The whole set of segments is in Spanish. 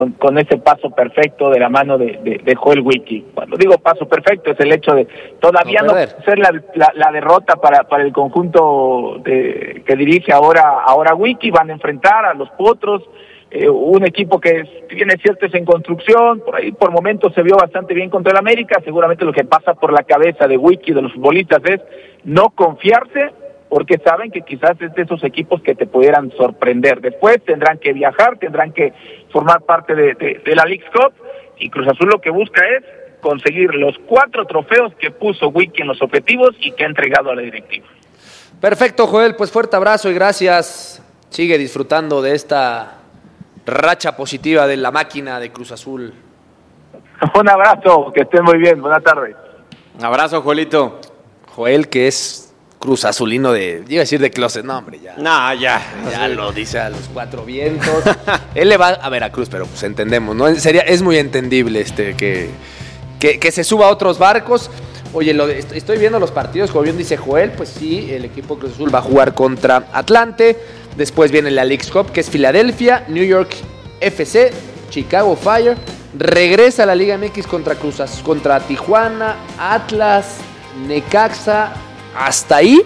con ese paso perfecto de la mano de Joel Wiki. Cuando digo paso perfecto es el hecho de todavía no ser la derrota para el conjunto que dirige ahora Wiki. Van a enfrentar a los Potros, un equipo que tiene ciertos en construcción, por ahí por momentos se vio bastante bien contra el América. Seguramente lo que pasa por la cabeza de Wiki, de los futbolistas, es no confiarse, porque saben que quizás es de esos equipos que te pudieran sorprender. Después tendrán que viajar, tendrán que formar parte de la Leagues Cup, y Cruz Azul lo que busca es conseguir los 4 trofeos que puso Wiki en los objetivos y que ha entregado a la directiva. Perfecto, Joel, pues fuerte abrazo y gracias. Sigue disfrutando de esta racha positiva de la máquina de Cruz Azul. Un abrazo, que estén muy bien, buenas tardes. Un abrazo, Joelito. Joel, que es Cruz Azulino iba a decir de closet, no hombre, ya. No, ya Lo dice a los 4 vientos. Él le va a Veracruz, pero pues entendemos, ¿no? Es muy entendible que se suba a otros barcos. Oye, estoy viendo los partidos, como bien dice Joel, pues sí, el equipo Cruz Azul va a jugar contra Atlante, después viene la Leagues Cup, que es Filadelfia, New York FC, Chicago Fire, regresa a la Liga MX contra Tijuana, Atlas, Necaxa. Hasta ahí.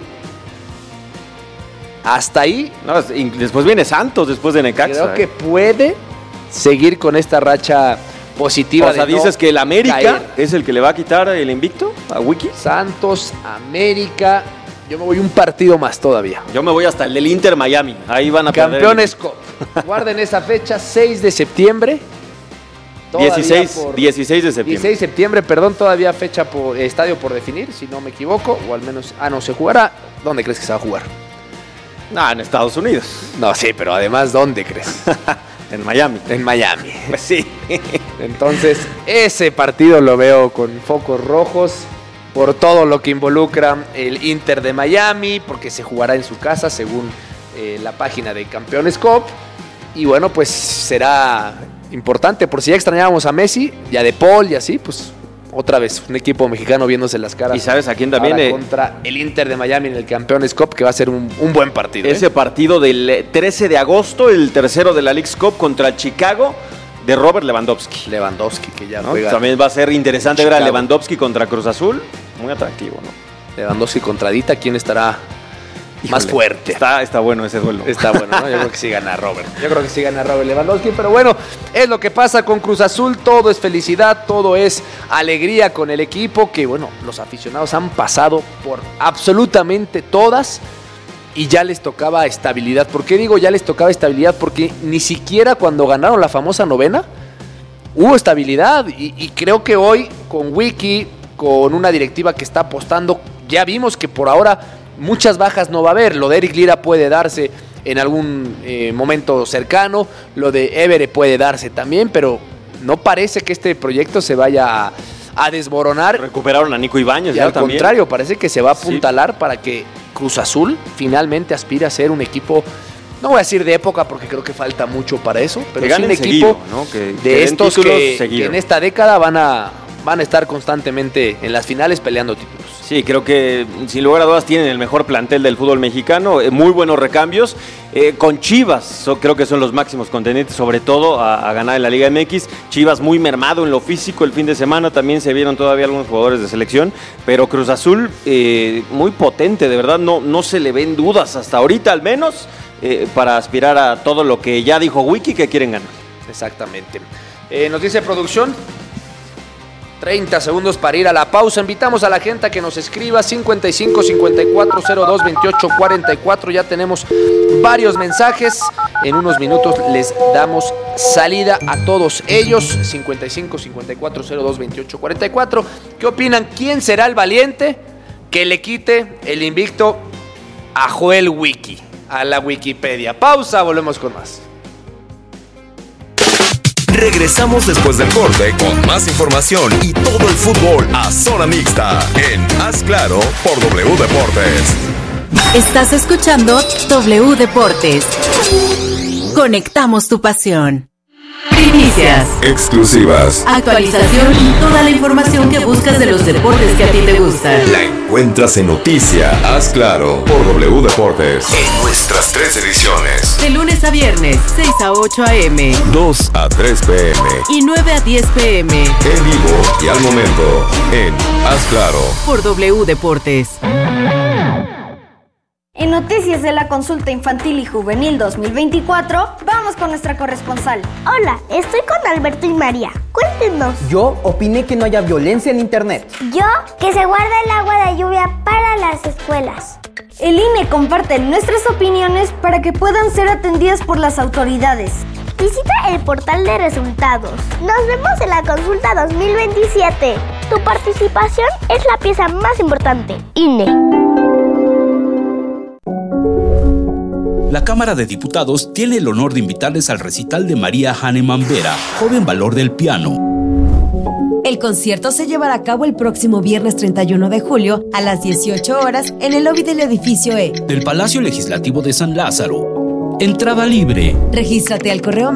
No, después viene Santos, después de Necaxa. Creo que puede seguir con esta racha positiva. O sea, dices que el América es el que le va a quitar el invicto a Wiki. Santos, América. Yo me voy un partido más todavía. Yo me voy hasta el del Inter Miami. Ahí van a Campeones Cup. Guarden esa fecha, 6 de septiembre. 16 de septiembre. 16 de septiembre, todavía fecha por estadio por definir, si no me equivoco, o al menos, no se jugará. ¿Dónde crees que se va a jugar? En Estados Unidos. No, sí, pero además, ¿dónde crees? En Miami. En Miami. Pues sí. Entonces, ese partido lo veo con focos rojos por todo lo que involucra el Inter de Miami, porque se jugará en su casa, según la página de Campeones Cup. Y bueno, pues será importante, por si ya extrañábamos a Messi, y a De Paul y así, pues otra vez un equipo mexicano viéndose las caras. ¿Y sabes a quién también? Contra el Inter de Miami en el Campeones Cup, que va a ser un buen partido. Ese partido del 13 de agosto, el tercero de la Leagues Cup contra Chicago, de Robert Lewandowski. Que ya juega. También va a ser interesante Chicago. ver a Lewandowski contra Cruz Azul. Muy atractivo, ¿no? Lewandowski contra Dita, ¿quién estará más fuerte? Está bueno ese duelo. Está bueno, ¿no? Yo creo que sí gana Robert. Lewandowski, pero bueno, es lo que pasa con Cruz Azul. Todo es felicidad, todo es alegría con el equipo, que bueno, los aficionados han pasado por absolutamente todas y ya les tocaba estabilidad. ¿Por qué digo ya les tocaba estabilidad? Porque ni siquiera cuando ganaron la famosa novena hubo estabilidad, y creo que hoy con Wiki, con una directiva que está apostando, ya vimos que por ahora muchas bajas no va a haber. Lo de Eric Lira puede darse en algún momento cercano, lo de Évere puede darse también, pero no parece que este proyecto se vaya a desmoronar. Recuperaron a Nico Ibáñez. Y al contrario, parece que se va a apuntalar para que Cruz Azul finalmente aspire a ser un equipo, no voy a decir de época porque creo que falta mucho para eso, pero sí un equipo seguido, ¿no? de estos que en esta década van a estar constantemente en las finales peleando títulos. Sí, creo que sin lugar a dudas tienen el mejor plantel del fútbol mexicano, muy buenos recambios. Con Chivas creo que son los máximos contendientes, sobre todo a ganar en la Liga MX. Chivas muy mermado en lo físico el fin de semana, también se vieron todavía algunos jugadores de selección, pero Cruz Azul muy potente, de verdad, no se le ven dudas hasta ahorita al menos, para aspirar a todo lo que ya dijo Wiki que quieren ganar. Exactamente. Nos dice producción, 30 segundos para ir a la pausa. Invitamos a la gente a que nos escriba 55 54 02 28 44. Ya tenemos varios mensajes. En unos minutos les damos salida a todos ellos. 55 54 02 28 44. ¿Qué opinan? ¿Quién será el valiente que le quite el invicto a Joel Wiki, a la Wikipedia? Pausa, volvemos con más. Regresamos después del corte con más información y todo el fútbol a zona mixta en Haz Claro por W Deportes. Estás escuchando W Deportes. Conectamos tu pasión. Primicias, exclusivas, actualización y toda la información que buscas de los deportes que a ti te gustan. La encuentras en Noticia, Haz Claro, por W Deportes. En nuestras 3 ediciones. De lunes a viernes, 6 a 8 a.m. 2 a 3 p.m. y 9 a 10 p.m. En vivo y al momento, en Haz Claro. Por W Deportes. En noticias de la consulta infantil y juvenil 2024, vamos con nuestra corresponsal. Hola, estoy con Alberto y María. Cuéntenos. Yo opiné que no haya violencia en internet. Yo, que se guarda el agua de lluvia para las escuelas. El INE comparte nuestras opiniones para que puedan ser atendidas por las autoridades. Visita el portal de resultados. Nos vemos en la consulta 2027. Tu participación es la pieza más importante. INE. La Cámara de Diputados tiene el honor de invitarles al recital de María Hahnemann Vera, joven valor del piano. El concierto se llevará a cabo el próximo viernes 31 de julio a las 18 horas en el lobby del edificio E del Palacio Legislativo de San Lázaro. Entrada libre. Regístrate al correo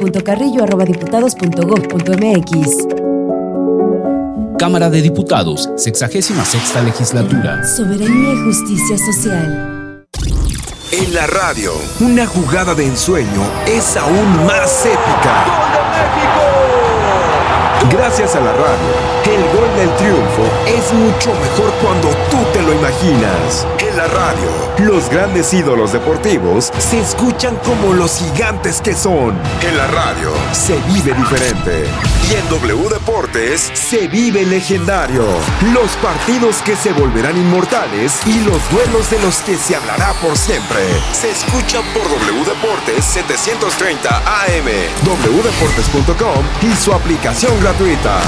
marisol.carrillo@diputados.gov.mx. Cámara de Diputados, 66ª Legislatura. Soberanía y justicia social. En la radio, una jugada de ensueño es aún más épica. ¡Gol de México! Gracias a la radio, el gol del triunfo es mucho mejor cuando tú te lo imaginas. En la radio, los grandes ídolos deportivos se escuchan como los gigantes que son. En la radio, se vive diferente. Y en W Deportes, se vive legendario. Los partidos que se volverán inmortales y los duelos de los que se hablará por siempre. Se escuchan por W Deportes 730 AM, wdeportes.com y su aplicación gratuita.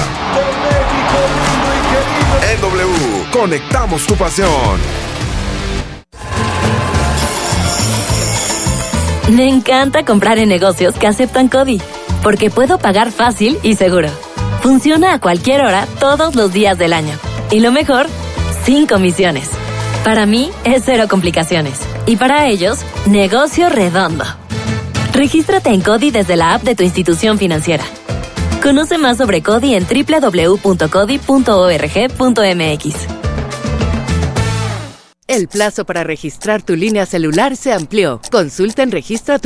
En W, conectamos tu pasión. Me encanta comprar en negocios que aceptan CODI, porque puedo pagar fácil y seguro. Funciona a cualquier hora, todos los días del año. Y lo mejor, sin comisiones. Para mí, es cero complicaciones. Y para ellos, negocio redondo. Regístrate en CODI desde la app de tu institución financiera. Conoce más sobre CODI en www.codi.org.mx. El plazo para registrar tu línea celular se amplió. Consulta en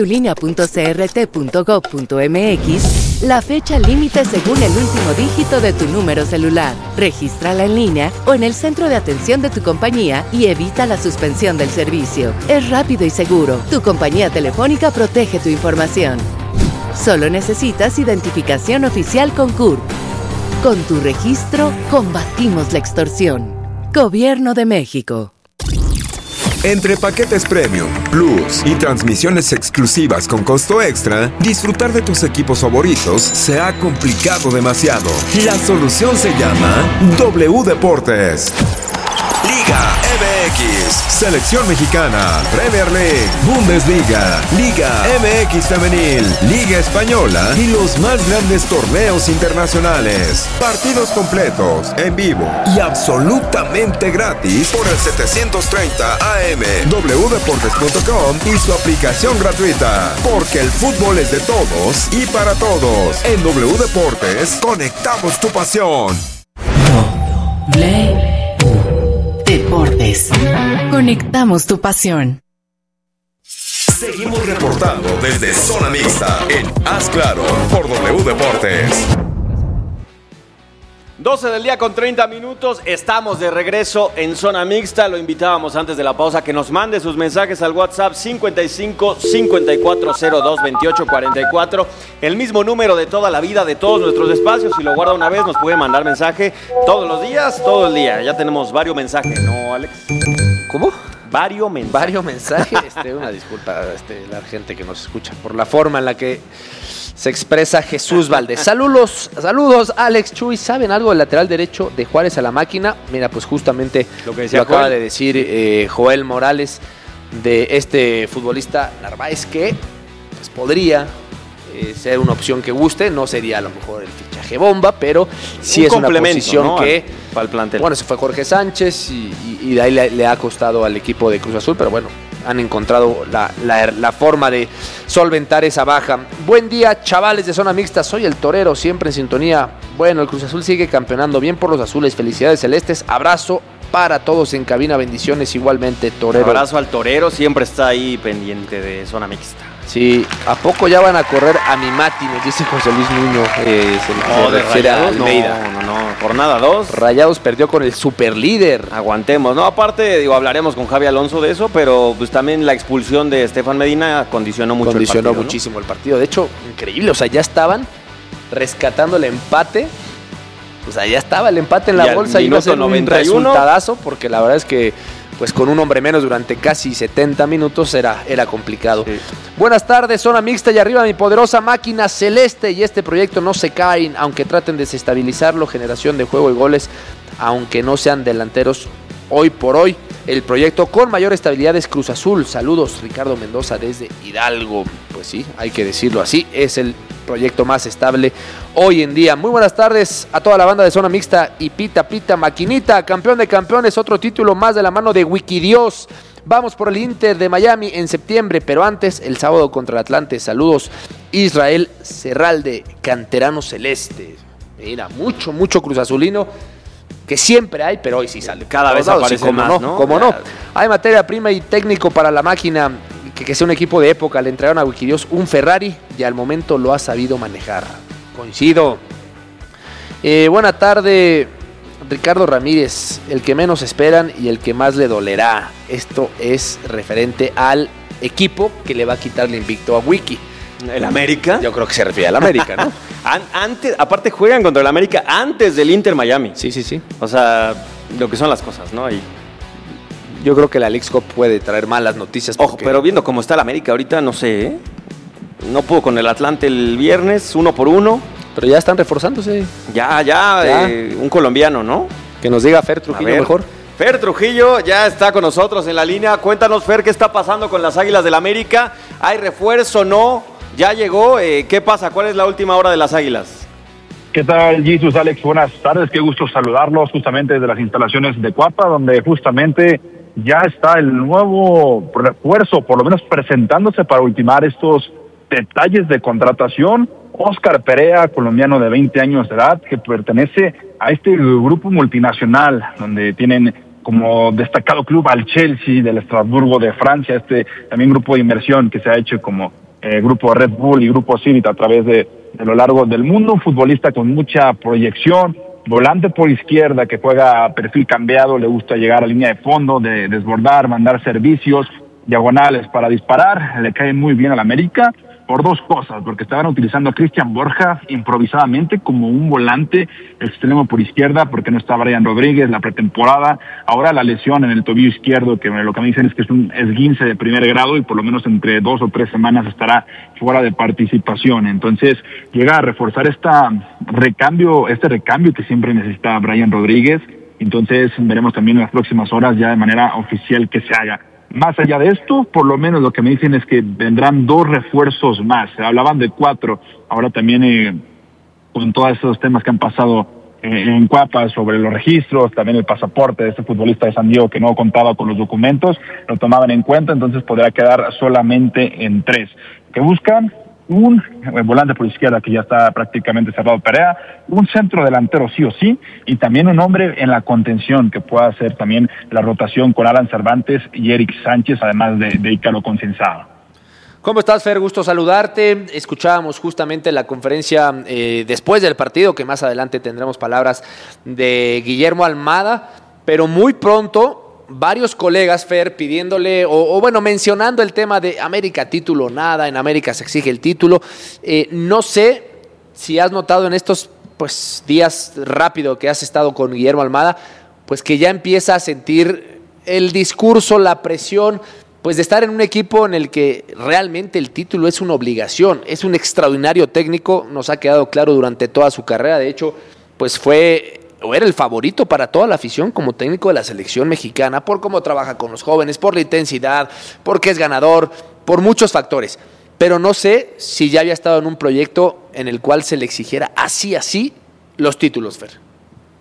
registratulinea.crt.gov.mx la fecha límite según el último dígito de tu número celular. Regístrala en línea o en el centro de atención de tu compañía y evita la suspensión del servicio. Es rápido y seguro. Tu compañía telefónica protege tu información. Solo necesitas identificación oficial con CURP. Con tu registro, combatimos la extorsión. Gobierno de México. Entre paquetes premium, plus y transmisiones exclusivas con costo extra, disfrutar de tus equipos favoritos se ha complicado demasiado. La solución se llama W Deportes. Liga MX, Selección Mexicana, Premier League, Bundesliga, Liga MX Femenil, Liga Española y los más grandes torneos internacionales. Partidos completos, en vivo y absolutamente gratis por el 730 AM, wdeportes.com y su aplicación gratuita. Porque el fútbol es de todos y para todos. En W Deportes, conectamos tu pasión. Deportes. Conectamos tu pasión. Seguimos reportando desde Zona Mixta en Haz Claro por W Deportes. 12 del día con 30 minutos, estamos de regreso en Zona Mixta. Lo invitábamos antes de la pausa que nos mande sus mensajes al WhatsApp 55 5402 28 44, el mismo número de toda la vida de todos nuestros espacios. Si lo guarda una vez nos puede mandar mensaje todos los días, todo el día. Ya tenemos varios mensajes, ¿no, Alex? ¿Cómo? Varios mensajes. Varios mensajes. Una disculpa la gente que nos escucha por la forma en la que se expresa Jesús Valdés. Saludos, Alex, Chuy. ¿Saben algo del lateral derecho de Juárez a la máquina? Mira, pues justamente lo acaba de decir Joel Morales de este futbolista Narváez, que pues podría ser una opción que guste. No sería a lo mejor el fichaje bomba, pero sí es una posición, ¿no?, que para el plantel. Bueno, se fue Jorge Sánchez y de ahí le ha costado al equipo de Cruz Azul, pero bueno, han encontrado la forma de solventar esa baja. Buen día, chavales de Zona Mixta, soy el Torero, siempre en sintonía. Bueno, el Cruz Azul sigue campeonando, bien por los azules, felicidades celestes, abrazo para todos en cabina, bendiciones igualmente, Torero. Abrazo al Torero, siempre está ahí pendiente de Zona Mixta. Sí, ¿a poco ya van a correr a mi Mati? Nos dice José Luis Nuño. De Rayados, no, jornada 2. Rayados perdió con el superlíder. Aguantemos, ¿no? Aparte, hablaremos con Javi Alonso de eso, pero pues también la expulsión de Estefan Medina condicionó mucho el partido. Condicionó muchísimo el partido. De hecho, increíble, o sea, ya estaban rescatando el empate. O sea, ya estaba el empate en la bolsa y iba a ser un resultadazo, porque la verdad es que pues con un hombre menos durante casi 70 minutos era complicado. Sí. Buenas tardes, Zona Mixta y arriba mi poderosa máquina celeste, y este proyecto no se caen, aunque traten de desestabilizarlo, generación de juego y goles, aunque no sean delanteros hoy por hoy. El proyecto con mayor estabilidad es Cruz Azul. Saludos, Ricardo Mendoza desde Hidalgo. Pues sí, hay que decirlo así, es el proyecto más estable hoy en día. Muy buenas tardes a toda la banda de Zona Mixta y Pita Maquinita, campeón de campeones, otro título más de la mano de Wikidios. Vamos por el Inter de Miami en septiembre, pero antes el sábado contra el Atlante. Saludos, Israel Serralde, canterano celeste. Mira, mucho Cruz Azulino, que siempre hay, pero hoy sí sale. Cada vez aparece más, ¿no? ¿Cómo no? Hay materia prima y técnico para la máquina, que sea un equipo de época. Le entregaron a Wikidios un Ferrari y al momento lo ha sabido manejar. Coincido. Buena tarde, Ricardo Ramírez, el que menos esperan y el que más le dolerá. Esto es referente al equipo que le va a quitar el invicto a Wiki. ¿El América? Yo creo que se refiere al América, ¿no? Aparte juegan contra el América antes del Inter Miami. Sí. O sea, lo que son las cosas, ¿no? Y yo creo que la Leagues Cup puede traer malas noticias. Ojo, pero viendo cómo está el América ahorita, no sé, ¿eh? No pudo con el Atlante el viernes, 1-1. Pero ya están reforzándose. Ya. Un colombiano, ¿no? Que nos diga Fer Trujillo mejor. Fer Trujillo ya está con nosotros en la línea. Cuéntanos, Fer, ¿qué está pasando con las Águilas del América? ¿Hay refuerzo, no? ¿Ya llegó? ¿Qué pasa? ¿Cuál es la última hora de las Águilas? ¿Qué tal, Jesus, Alex? Buenas tardes, qué gusto saludarlos justamente desde las instalaciones de Cuapa, donde justamente ya está el nuevo refuerzo, por lo menos presentándose para ultimar estos detalles de contratación. Óscar Perea, colombiano de 20 años de edad, que pertenece a este grupo multinacional, donde tienen como destacado club al Chelsea del Estrasburgo de Francia, este también grupo de inversión que se ha hecho como grupo Red Bull y grupo Civit a través de lo largo del mundo. Un futbolista con mucha proyección, volante por izquierda que juega a perfil cambiado, le gusta llegar a línea de fondo, de desbordar, mandar servicios, diagonales para disparar. Le cae muy bien al América por dos cosas, porque estaban utilizando a Cristian Borja improvisadamente como un volante extremo por izquierda, porque no está Brian Rodríguez la pretemporada. Ahora la lesión en el tobillo izquierdo, que lo que me dicen es que es un esguince de primer grado y por lo menos entre 2 o 3 semanas estará fuera de participación. Entonces llega a reforzar este recambio que siempre necesita Brian Rodríguez. Entonces veremos también en las próximas horas ya de manera oficial que se haga. Más allá de esto, por lo menos lo que me dicen es que vendrán 2 refuerzos más. Se hablaban de 4. Ahora también con todos esos temas que han pasado en Cuapa sobre los registros, también el pasaporte de este futbolista de San Diego que no contaba con los documentos, lo tomaban en cuenta, entonces podrá quedar solamente en 3. ¿Qué buscan? Un volante por izquierda que ya está prácticamente cerrado Perea, un centro delantero sí o sí, y también un hombre en la contención que pueda hacer también la rotación con Alan Cervantes y Eric Sánchez, además de Ícaro Concensado. ¿Cómo estás, Fer? Gusto saludarte. Escuchábamos justamente la conferencia después del partido, que más adelante tendremos palabras de Guillermo Almada, pero muy pronto varios colegas, Fer, pidiéndole o mencionando el tema de América título, nada, en América se exige el título. No sé si has notado en estos días rápido que has estado con Guillermo Almada, pues que ya empieza a sentir el discurso, la presión, pues de estar en un equipo en el que realmente el título es una obligación. Es un extraordinario técnico, nos ha quedado claro durante toda su carrera. De hecho, pues era el favorito para toda la afición como técnico de la selección mexicana, por cómo trabaja con los jóvenes, por la intensidad, porque es ganador, por muchos factores. Pero no sé si ya había estado en un proyecto en el cual se le exigiera así los títulos, Fer.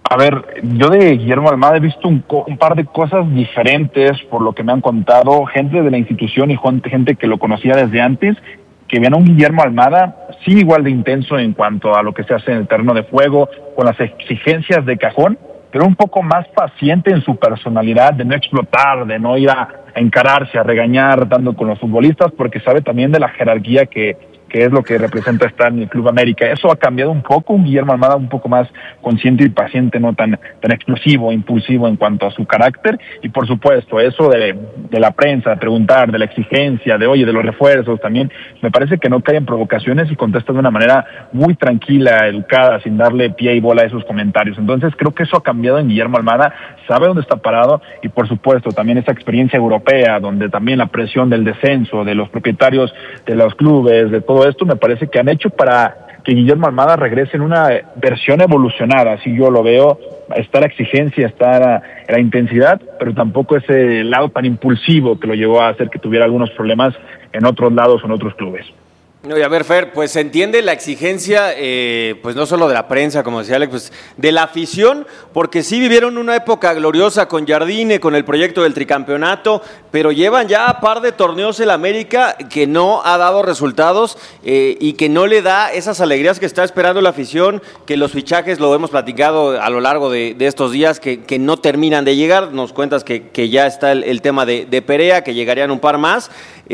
A ver, yo de Guillermo Almada he visto un par de cosas diferentes por lo que me han contado gente de la institución y gente que lo conocía desde antes, que ven a un Guillermo Almada sí igual de intenso en cuanto a lo que se hace en el terreno de juego, con las exigencias de cajón, pero un poco más paciente en su personalidad, de no explotar, de no ir a encararse, a regañar tanto con los futbolistas, porque sabe también de la jerarquía que es lo que representa estar en el Club América. Eso ha cambiado un poco, un Guillermo Almada un poco más consciente y paciente, no tan explosivo, impulsivo en cuanto a su carácter, y por supuesto, eso de la prensa, de preguntar, de la exigencia, de los refuerzos también, me parece que no cae en provocaciones y contesta de una manera muy tranquila, educada, sin darle pie y bola a esos comentarios. Entonces creo que eso ha cambiado en Guillermo Almada, sabe dónde está parado, y por supuesto también esa experiencia europea, donde también la presión del descenso, de los propietarios de los clubes, de todo esto, me parece que han hecho para que Guillermo Almada regrese en una versión evolucionada, así yo lo veo. Está la exigencia, está la intensidad, pero tampoco ese lado tan impulsivo que lo llevó a hacer que tuviera algunos problemas en otros lados o en otros clubes. No, y a ver, Fer, pues se entiende la exigencia, pues no solo de la prensa, como decía Alex, pues de la afición, porque sí vivieron una época gloriosa con Jardine, con el proyecto del tricampeonato, pero llevan ya un par de torneos en América que no ha dado resultados y que no le da esas alegrías que está esperando la afición, que los fichajes, lo hemos platicado a lo largo de estos días, que no terminan de llegar. Nos cuentas que ya está el tema de Perea, que llegarían un par más,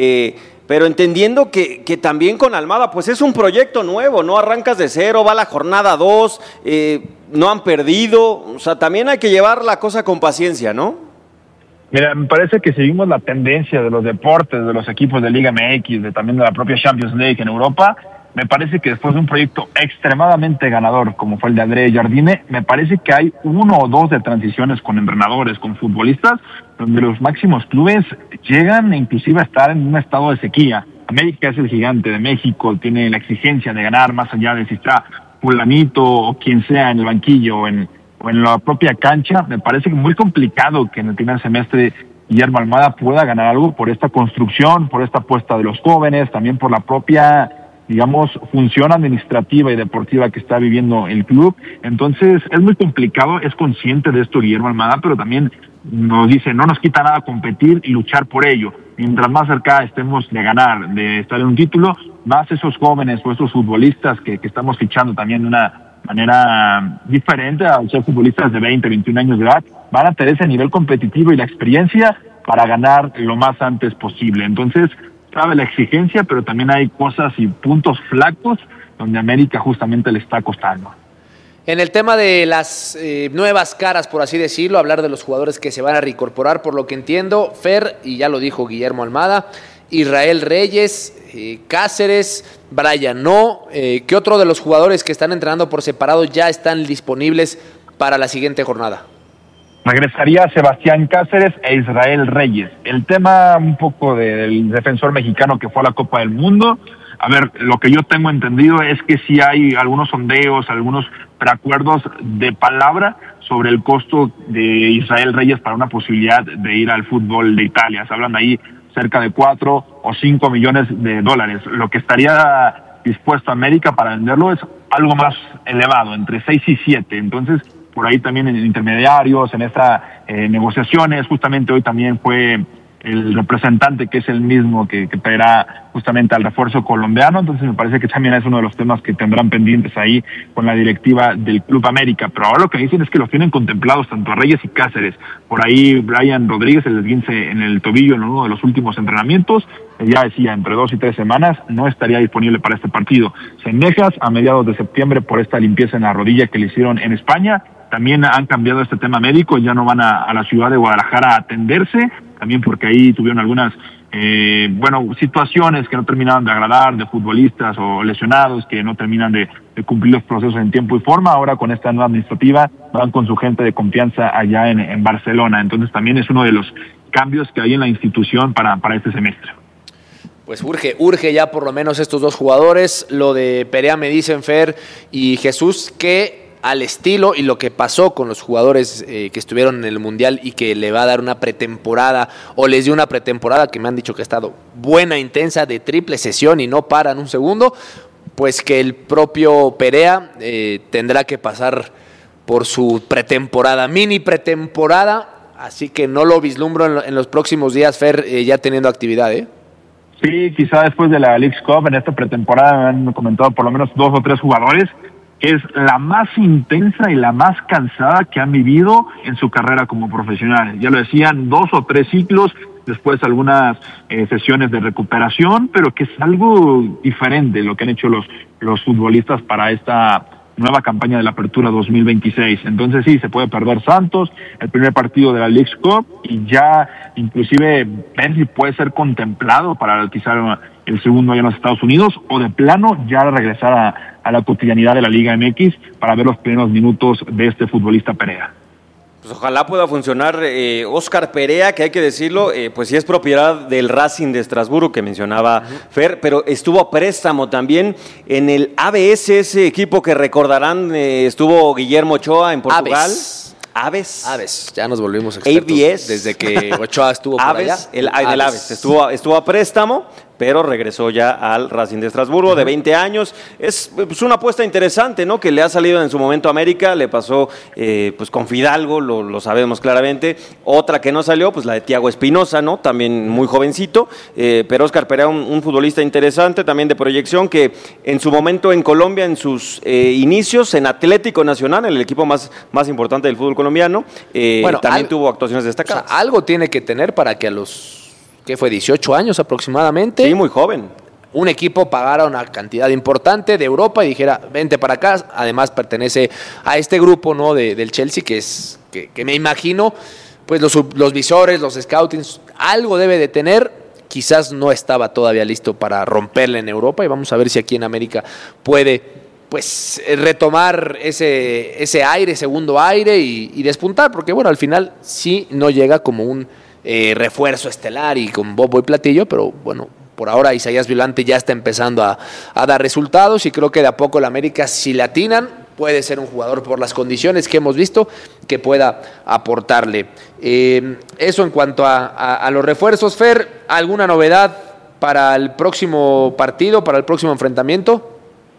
pero entendiendo que también con Almada, pues es un proyecto nuevo, no arrancas de cero, va la jornada 2, no han perdido, o sea, también hay que llevar la cosa con paciencia, ¿no? Mira, me parece que seguimos la tendencia de los deportes, de los equipos de Liga MX, también de la propia Champions League en Europa. Me parece que después de un proyecto extremadamente ganador, como fue el de André Jardine, me parece que hay 1 o 2 de transiciones con entrenadores, con futbolistas, donde los máximos clubes llegan inclusive a estar en un estado de sequía. América es el gigante de México, tiene la exigencia de ganar más allá de si está fulanito o quien sea en el banquillo o en la propia cancha. Me parece que muy complicado que en el primer semestre Guillermo Almada pueda ganar algo por esta construcción, por esta apuesta de los jóvenes, también por la propia, digamos, función administrativa y deportiva que está viviendo el club. Entonces es muy complicado, es consciente de esto Guillermo Almada, pero también nos dice, no nos quita nada competir y luchar por ello. Mientras más cerca estemos de ganar, de estar en un título, más esos jóvenes o esos futbolistas que estamos fichando también de una manera diferente al ser futbolistas de 20, 21 años de edad, van a tener ese nivel competitivo y la experiencia para ganar lo más antes posible. Entonces, cabe la exigencia, pero también hay cosas y puntos flacos donde América justamente le está costando. En el tema de las nuevas caras, por así decirlo, hablar de los jugadores que se van a reincorporar, por lo que entiendo, Fer, y ya lo dijo Guillermo Almada, Israel Reyes, Cáceres, Brian No, ¿qué otro de los jugadores que están entrenando por separado ya están disponibles para la siguiente jornada? Regresaría Sebastián Cáceres e Israel Reyes. El tema un poco del defensor mexicano que fue a la Copa del Mundo, a ver, lo que yo tengo entendido es que sí hay algunos sondeos, algunos preacuerdos de palabra sobre el costo de Israel Reyes para una posibilidad de ir al fútbol de Italia. Se hablan ahí cerca de 4 o 5 millones de dólares. Lo que estaría dispuesto América para venderlo es algo más elevado, entre 6 y 7. Entonces, por ahí también en intermediarios, en estas negociaciones, justamente hoy también fue el representante que es el mismo que traerá justamente al refuerzo colombiano. Entonces me parece que también es uno de los temas que tendrán pendientes ahí con la directiva del Club América. Pero ahora lo que dicen es que los tienen contemplados tanto a Reyes y Cáceres. Por ahí Brian Rodríguez, el esguince en el tobillo en uno de los últimos entrenamientos, ya decía, entre 2 y 3 semanas no estaría disponible para este partido. Cendejas a mediados de septiembre por esta limpieza en la rodilla que le hicieron en España. También han cambiado este tema médico, ya no van a la ciudad de Guadalajara a atenderse, también porque ahí tuvieron algunas situaciones que no terminaban de agradar, de futbolistas o lesionados que no terminan de cumplir los procesos en tiempo y forma. Ahora con esta nueva administrativa van con su gente de confianza allá en Barcelona. Entonces también es uno de los cambios que hay en la institución para este semestre. Pues urge ya por lo menos estos 2 jugadores. Lo de Perea me dicen, Fer y Jesús, que al estilo y lo que pasó con los jugadores que estuvieron en el Mundial y que le va a dar una pretemporada, o les dio una pretemporada que me han dicho que ha estado buena, intensa, de triple sesión y no paran un segundo, pues que el propio Perea tendrá que pasar por su pretemporada, mini pretemporada. Así que no lo vislumbro en los próximos días, Fer, ya teniendo actividad, ¿eh? Sí, quizá después de la Leagues Cup, en esta pretemporada me han comentado por lo menos 2 o 3 jugadores, que es la más intensa y la más cansada que han vivido en su carrera como profesionales. Ya lo decían, 2 o 3 ciclos, después algunas sesiones de recuperación, pero que es algo diferente lo que han hecho los futbolistas para esta nueva campaña de la Apertura 2026. Entonces sí, se puede perder Santos, el primer partido de la Leagues Cup, y ya inclusive ver si puede ser contemplado para realizar el segundo allá en los Estados Unidos, o de plano ya regresar a la cotidianidad de la Liga MX para ver los primeros minutos de este futbolista Perea. Pues ojalá pueda funcionar. Óscar Perea, que hay que decirlo, pues sí es propiedad del Racing de Estrasburgo, que mencionaba Fer, pero estuvo a préstamo también en el ABS, ese equipo que recordarán, estuvo Guillermo Ochoa en Portugal. Aves. Ya nos volvimos expertos. ABS. Desde que Ochoa estuvo por allá. El Aves. Estuvo a préstamo, pero regresó ya al Racing de Estrasburgo, de 20 años. Es una apuesta interesante, ¿no? Que le ha salido en su momento a América, le pasó pues con Fidalgo, lo sabemos claramente. Otra que no salió, pues la de Thiago Espinosa, ¿no? También muy jovencito, pero Óscar Perea, un futbolista interesante, también de proyección, que en su momento en Colombia, en sus inicios, en Atlético Nacional, el equipo más importante del fútbol colombiano, también tuvo actuaciones destacadas. O sea, algo tiene que tener para que a los... ¿Qué fue? 18 años aproximadamente. Sí, muy joven. Un equipo pagara una cantidad importante de Europa y dijera, vente para acá. Además pertenece a este grupo, ¿no? del Chelsea, que me imagino, pues los visores, los scoutings, algo debe de tener. Quizás no estaba todavía listo para romperle en Europa, y vamos a ver si aquí en América puede, pues, retomar ese aire, segundo aire, y despuntar, porque bueno, al final sí no llega como un refuerzo estelar y con bombo y platillo, pero bueno, por ahora Isaías Violante ya está empezando a dar resultados, y creo que de a poco la América, si le atinan, puede ser un jugador por las condiciones que hemos visto que pueda aportarle. Eso en cuanto a los refuerzos. Fer, ¿alguna novedad para el próximo partido, para el próximo enfrentamiento?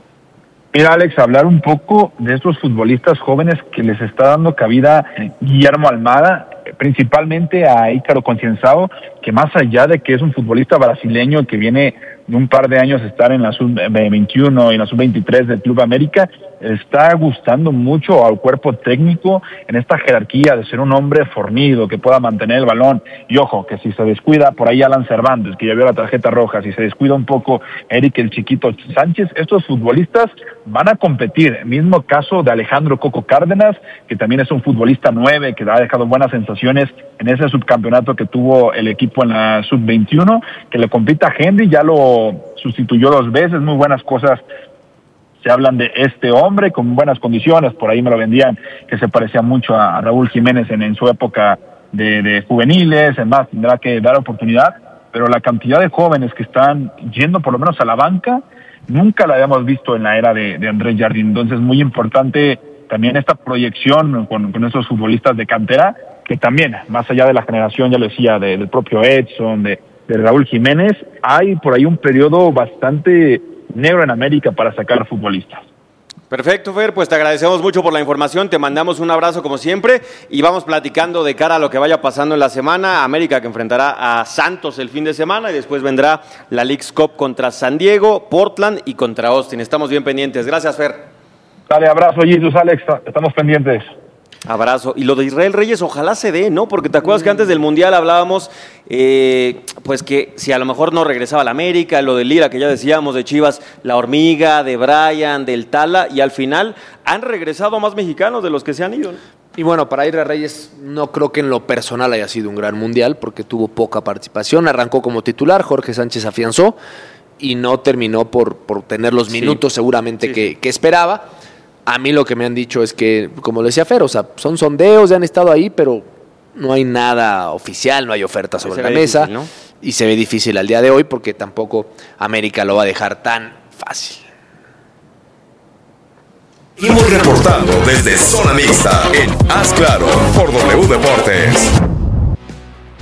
Mira, Alex, hablar un poco de estos futbolistas jóvenes que les está dando cabida Guillermo Almada, principalmente a Ícaro Concienzao, que más allá de que es un futbolista brasileño que viene de un par de años estar en la sub-21 y en la sub-23 del Club América, está gustando mucho al cuerpo técnico en esta jerarquía de ser un hombre fornido, que pueda mantener el balón. Y ojo, que si se descuida por ahí Alan Cervantes, que ya vio la tarjeta roja, si se descuida un poco Eric el Chiquito Sánchez, estos futbolistas van a competir. Mismo caso de Alejandro Coco Cárdenas, que también es un futbolista 9, que ha dejado buenas sensaciones en ese subcampeonato que tuvo el equipo en la sub-21, que le compita a Henry, ya lo sustituyó 2 veces, muy buenas cosas se hablan de este hombre, con buenas condiciones. Por ahí me lo vendían, que se parecía mucho a Raúl Jiménez en su época de juveniles. Además, tendrá que dar oportunidad, pero la cantidad de jóvenes que están yendo por lo menos a la banca, nunca la habíamos visto en la era de Andrés Jardín. Entonces, muy importante también esta proyección con esos futbolistas de cantera, que también, más allá de la generación, ya lo decía, del propio Edson, de Raúl Jiménez, hay por ahí un periodo bastante negro en América para sacar futbolistas. Perfecto, Fer, pues te agradecemos mucho por la información, te mandamos un abrazo como siempre, y vamos platicando de cara a lo que vaya pasando en la semana. América, que enfrentará a Santos el fin de semana, y después vendrá la Leagues Cup contra San Diego, Portland y contra Austin. Estamos bien pendientes. Gracias, Fer. Dale, abrazo, Jesus, Alex, estamos pendientes. Abrazo. Y lo de Israel Reyes, ojalá se dé, ¿no? Porque te acuerdas que antes del Mundial hablábamos, pues que si a lo mejor no regresaba a la América, lo de Lira, que ya decíamos, de Chivas, la Hormiga, de Brian, del Tala, y al final han regresado más mexicanos de los que se han ido, ¿no? Y bueno, para Israel Reyes no creo que en lo personal haya sido un gran Mundial, porque tuvo poca participación, arrancó como titular, Jorge Sánchez afianzó, y no terminó por tener los minutos seguramente que esperaba. A mí lo que me han dicho es que, como le decía Fer, o sea, son sondeos, ya han estado ahí, pero no hay nada oficial, no hay oferta sobre la mesa, difícil, ¿no? Y se ve difícil al día de hoy, porque tampoco América lo va a dejar tan fácil. Hemos reportado desde Zona Mixta en Haz Claro por W Deportes.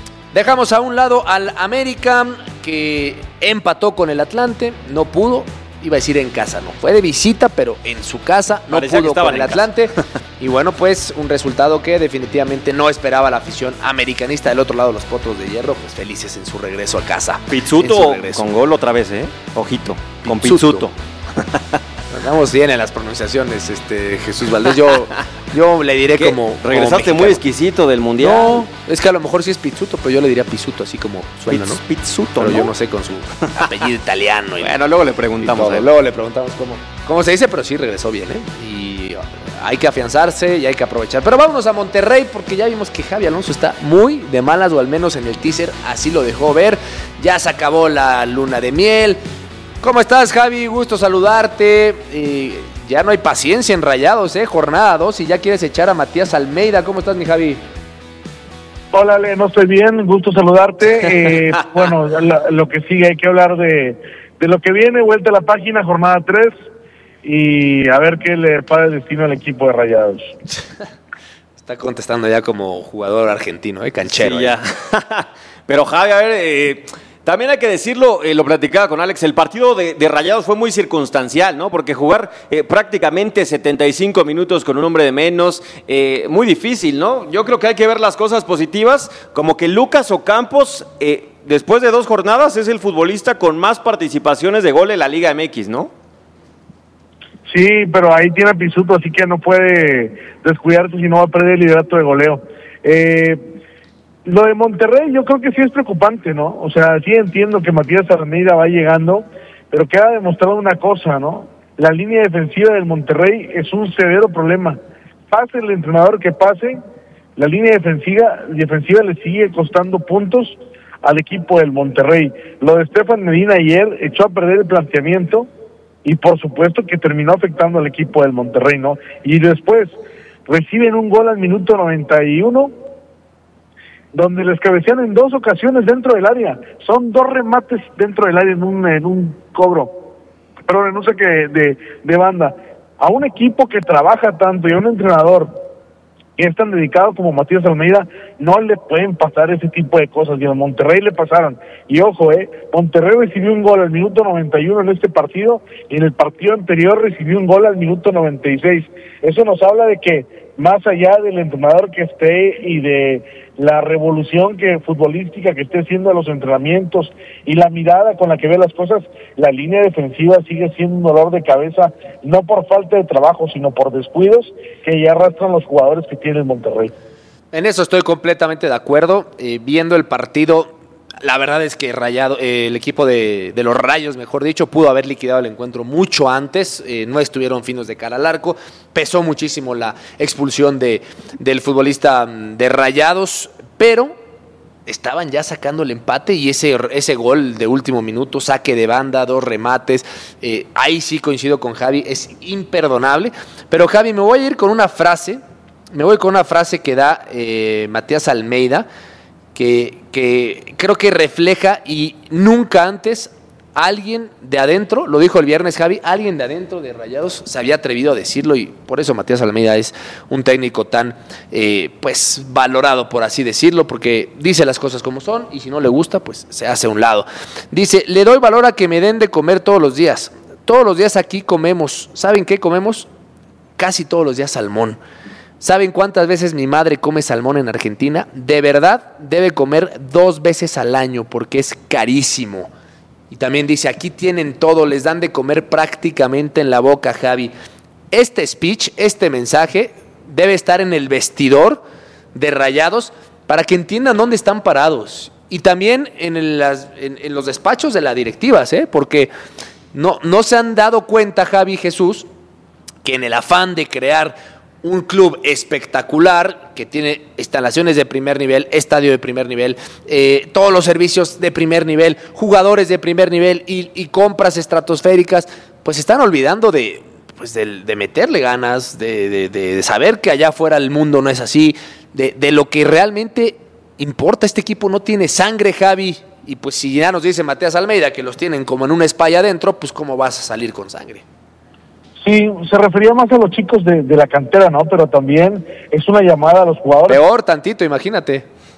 Dejamos a un lado al América, que empató con el Atlante, no pudo. iba a decir en casa, no, fue de visita, pero en su casa, no parecía pudo con el Atlante. Y bueno, pues un resultado que definitivamente no esperaba la afición americanista del otro lado, los Potros de Hierro, pues felices en su regreso a casa. Pizzuto con gol otra vez, ojito, con Pizzuto. Andamos bien en las pronunciaciones, Jesús Valdés. Yo le diré como regresaste muy exquisito del Mundial. No, es que a lo mejor sí es Pizzuto, pero yo le diría Pizzuto, así como suena, ¿no? Pizzuto, pero ¿no? yo no sé con su apellido italiano. Bueno, luego le preguntamos. Luego le preguntamos cómo se dice, pero sí regresó bien, Y hay que afianzarse y hay que aprovechar. Pero vámonos a Monterrey, porque ya vimos que Xabi Alonso está muy de malas, o al menos en el teaser así lo dejó ver. Ya se acabó la luna de miel. ¿Cómo estás, Javi? Gusto saludarte. Ya no hay paciencia en Rayados, jornada 2 y ya quieres echar a Matías Almeida. ¿Cómo estás, mi Javi? Hola, Ale, no estoy bien, gusto saludarte. Bueno, lo que sigue, hay que hablar de lo que viene, vuelta a la página, jornada 3, y a ver qué le para el destino al equipo de Rayados. Está contestando ya como jugador argentino, canchero. Sí, ya. Pero Javi, a ver... También hay que decirlo, lo platicaba con Alex, el partido de Rayados fue muy circunstancial, ¿no? Porque jugar prácticamente 75 minutos con un hombre de menos, muy difícil, ¿no? Yo creo que hay que ver las cosas positivas, como que Lucas Ocampos, después de 2 jornadas, es el futbolista con más participaciones de gol en la Liga MX, ¿no? Sí, pero ahí tiene a Pizzuto, así que no puede descuidarse si no va a perder el liderato de goleo. Lo de Monterrey yo creo que sí es preocupante, ¿no? O sea, sí entiendo que Matías Almeida va llegando, pero queda demostrado una cosa, ¿no? La línea defensiva del Monterrey es un severo problema. Pase el entrenador que pase, la línea defensiva le sigue costando puntos al equipo del Monterrey. Lo de Estefan Medina ayer echó a perder el planteamiento y por supuesto que terminó afectando al equipo del Monterrey, ¿no? Y después reciben un gol al minuto 91, donde les cabecean en 2 ocasiones dentro del área. Son 2 remates dentro del área en un cobro, pero en un saque de banda. A un equipo que trabaja tanto y a un entrenador que es tan dedicado como Matías Almeida, no le pueden pasar ese tipo de cosas, y a Monterrey le pasaron. Y ojo, Monterrey recibió un gol al minuto 91 en este partido, y en el partido anterior recibió un gol al minuto 96. Eso nos habla de que, más allá del entrenador que esté y de la revolución futbolística que esté haciendo a los entrenamientos y la mirada con la que ve las cosas, la línea defensiva sigue siendo un dolor de cabeza, no por falta de trabajo, sino por descuidos que ya arrastran los jugadores que tiene el Monterrey. En eso estoy completamente de acuerdo. Viendo el partido, la verdad es que el equipo de los Rayos, mejor dicho, pudo haber liquidado el encuentro mucho antes. No estuvieron finos de cara al arco. Pesó muchísimo la expulsión del futbolista de Rayados, pero estaban ya sacando el empate, y ese gol de último minuto, saque de banda, 2 remates, ahí sí coincido con Javi, es imperdonable. Pero Javi, me voy a ir con una frase que da Matías Almeida, que creo que refleja, y nunca antes alguien de adentro, lo dijo el viernes Javi, alguien de adentro de Rayados se había atrevido a decirlo, y por eso Matías Almeida es un técnico tan pues valorado, por así decirlo, porque dice las cosas como son, y si no le gusta, pues se hace a un lado. Dice: le doy valor a que me den de comer todos los días. Todos los días aquí comemos. ¿Saben qué comemos? Casi todos los días salmón. ¿Saben cuántas veces mi madre come salmón en Argentina? De verdad, debe comer 2 veces al año, porque es carísimo. Y también dice: aquí tienen todo, les dan de comer prácticamente en la boca, Javi. Este speech, este mensaje, debe estar en el vestidor de Rayados para que entiendan dónde están parados. Y también en los despachos de las directivas, porque no se han dado cuenta, Javi, Jesús, que en el afán de crear un club espectacular, que tiene instalaciones de primer nivel, estadio de primer nivel, todos los servicios de primer nivel, jugadores de primer nivel y compras estratosféricas, pues están olvidando de meterle ganas, de saber que allá afuera el mundo no es así, de lo que realmente importa. Este equipo no tiene sangre, Javi, y pues si ya nos dice Matías Almeida que los tienen como en una espalla adentro, pues ¿cómo vas a salir con sangre? Sí, se refería más a los chicos de la cantera, ¿no? Pero también es una llamada a los jugadores. Peor tantito, imagínate.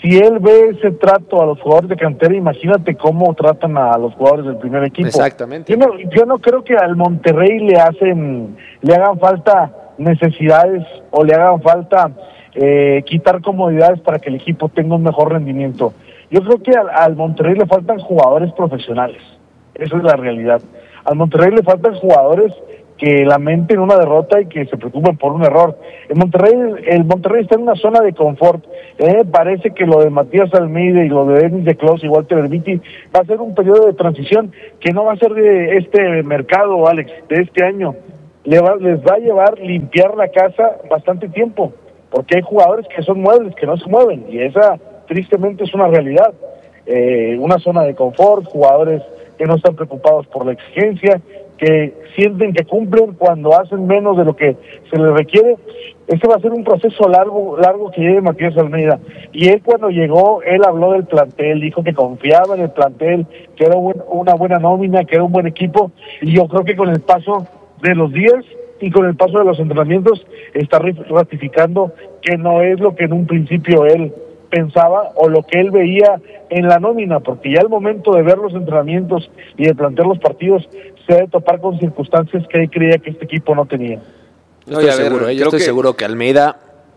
Si él ve ese trato a los jugadores de cantera, imagínate cómo tratan a los jugadores del primer equipo. Exactamente. Yo no creo que al Monterrey le hagan falta necesidades o le hagan falta quitar comodidades para que el equipo tenga un mejor rendimiento. Yo creo que al Monterrey le faltan jugadores profesionales. Esa es la realidad. Al Monterrey le faltan jugadores que lamenten una derrota y que se preocupen por un error. El Monterrey está en una zona de confort. Parece que lo de Matías Almeida y lo de Denis de Clos y Walter Erviti va a ser un periodo de transición que no va a ser de este mercado, Alex, de este año. Les va a llevar limpiar la casa bastante tiempo, porque hay jugadores que son muebles, que no se mueven, y esa tristemente es una realidad. Una zona de confort, jugadores que no están preocupados por la exigencia, que sienten que cumplen cuando hacen menos de lo que se les requiere. Ese va a ser un proceso largo que lleve Matías Almeida. Y él, cuando llegó, él habló del plantel, dijo que confiaba en el plantel, que era una buena nómina, que era un buen equipo, y yo creo que con el paso de los días y con el paso de los entrenamientos está ratificando que no es lo que en un principio él pensaba o lo que él veía en la nómina, porque ya al momento de ver los entrenamientos y de plantear los partidos se debe topar con circunstancias que él creía que este equipo no tenía. Yo estoy seguro que Almeida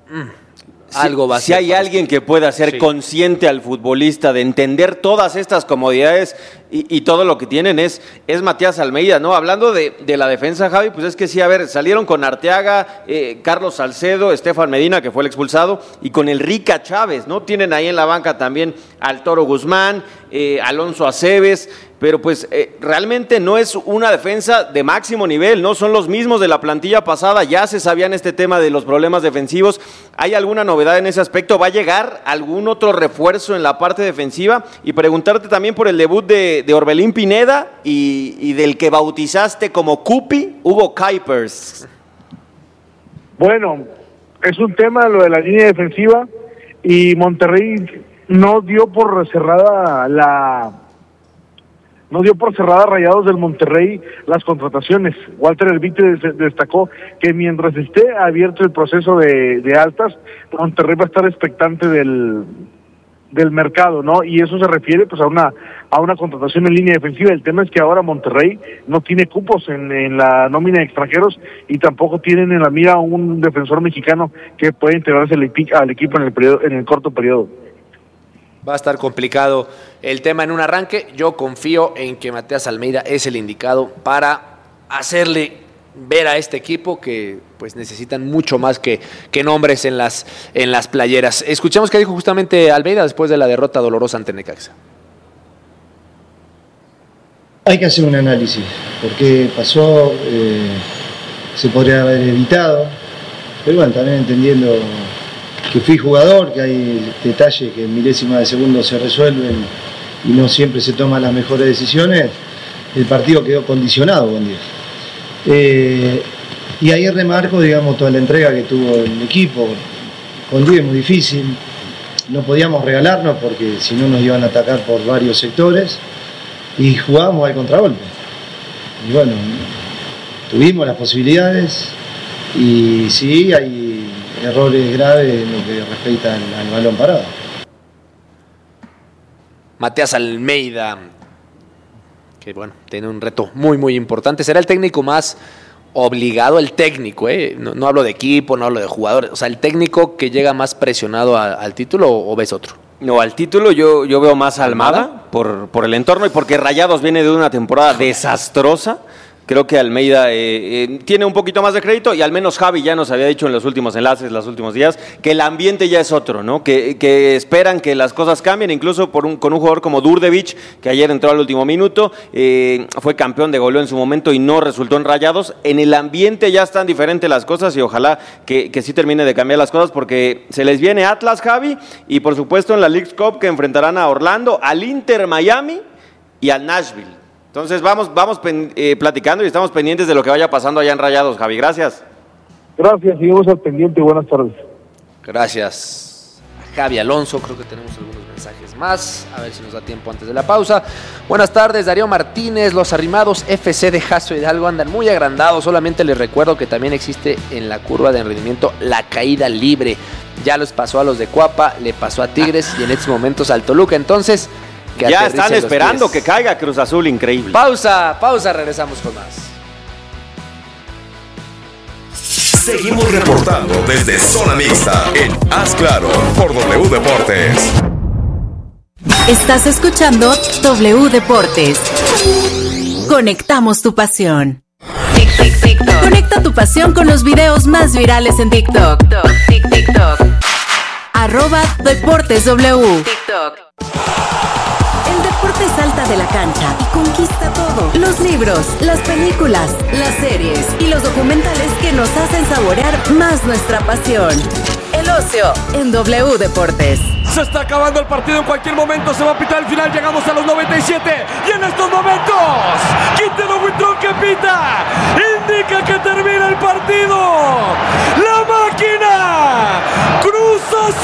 algo va a ser. Si hay alguien que pueda ser consciente al futbolista de entender todas estas comodidades y todo lo que tienen es Matías Almeida, ¿no? Hablando de la defensa, Javi, pues es que sí, a ver, salieron con Arteaga, Carlos Salcedo, Estefan Medina, que fue el expulsado, y con el Rica Chávez, ¿no? Tienen ahí en la banca también al Toro Guzmán, Alonso Aceves, pero pues realmente no es una defensa de máximo nivel, ¿no? Son los mismos de la plantilla pasada, ya se sabían este tema de los problemas defensivos. ¿Hay alguna novedad en ese aspecto? ¿Va a llegar algún otro refuerzo en la parte defensiva? Y preguntarte también por el debut de Orbelín Pineda y del que bautizaste como Cupi, Hugo Kuipers. Bueno, es un tema lo de la línea defensiva, y Monterrey no dio por cerrada Rayados del Monterrey las contrataciones. Walter Erviti destacó que mientras esté abierto el proceso de altas, Monterrey va a estar expectante del mercado, ¿no? Y eso se refiere pues a una contratación en línea defensiva. El tema es que ahora Monterrey no tiene cupos en la nómina de extranjeros y tampoco tienen en la mira un defensor mexicano que pueda integrarse al equipo en el corto periodo. Va a estar complicado el tema en un arranque. Yo confío en que Matías Almeida es el indicado para hacerle ver a este equipo que pues necesitan mucho más que nombres en las playeras. Escuchamos qué dijo justamente Almeida después de la derrota dolorosa ante Necaxa. Hay que hacer un análisis, porque pasó, se podría haber evitado, pero bueno, también entendiendo que fui jugador, que hay detalles que en milésimas de segundo se resuelven y no siempre se toman las mejores decisiones, el partido quedó condicionado con Diez. Y ahí remarco, digamos, toda la entrega que tuvo el equipo. Con Diez muy difícil, no podíamos regalarnos porque si no nos iban a atacar por varios sectores y jugábamos al contragolpe. Y bueno, tuvimos las posibilidades y sí, hay errores graves en lo que respecta al balón parado. Matías Almeida, que bueno, tiene un reto muy muy importante. Será el técnico más obligado, el técnico, no hablo de equipo, no hablo de jugadores, o sea, el técnico que llega más presionado al título, ¿o ves otro? No, al título yo veo más a Almada por el entorno y porque Rayados viene de una temporada desastrosa. Creo que Almeida tiene un poquito más de crédito y al menos Javi ya nos había dicho en los últimos enlaces, los últimos días, que el ambiente ya es otro, ¿no? Que esperan que las cosas cambien, incluso con un jugador como Durdevich, que ayer entró al último minuto, fue campeón de goleo en su momento y no resultó en Rayados. En el ambiente ya están diferentes las cosas y ojalá que sí termine de cambiar las cosas porque se les viene Atlas, Javi, y por supuesto en la Leagues Cup que enfrentarán a Orlando, al Inter Miami y al Nashville. Entonces vamos platicando y estamos pendientes de lo que vaya pasando allá en Rayados, Javi. Gracias. Gracias, seguimos al pendiente. Buenas tardes. Gracias, Javi Alonso. Creo que tenemos algunos mensajes más, a ver si nos da tiempo antes de la pausa. Buenas tardes, Darío Martínez. Los arrimados FC de Jaso Hidalgo andan muy agrandados. Solamente les recuerdo que también existe en la curva de rendimiento la caída libre. Ya les pasó a los de Cuapa, le pasó a Tigres y en estos momentos al Toluca. Entonces, que ya están esperando que caiga Cruz Azul, increíble. Pausa, regresamos con más. Seguimos reportando desde Zona Mixta en Haz Claro por W Deportes. Estás escuchando W Deportes. Conectamos tu pasión. Conecta tu pasión con los videos más virales en TikTok. @DeportesW. El deporte salta de la cancha y conquista todo. Los libros, las películas, las series y los documentales que nos hacen saborear más nuestra pasión. El ocio en W Deportes. Se está acabando el partido, en cualquier momento se va a pitar el final. Llegamos a los 97 y en estos momentos Quintero Huitrón que pita indica que termina el partido. La máquina Cruz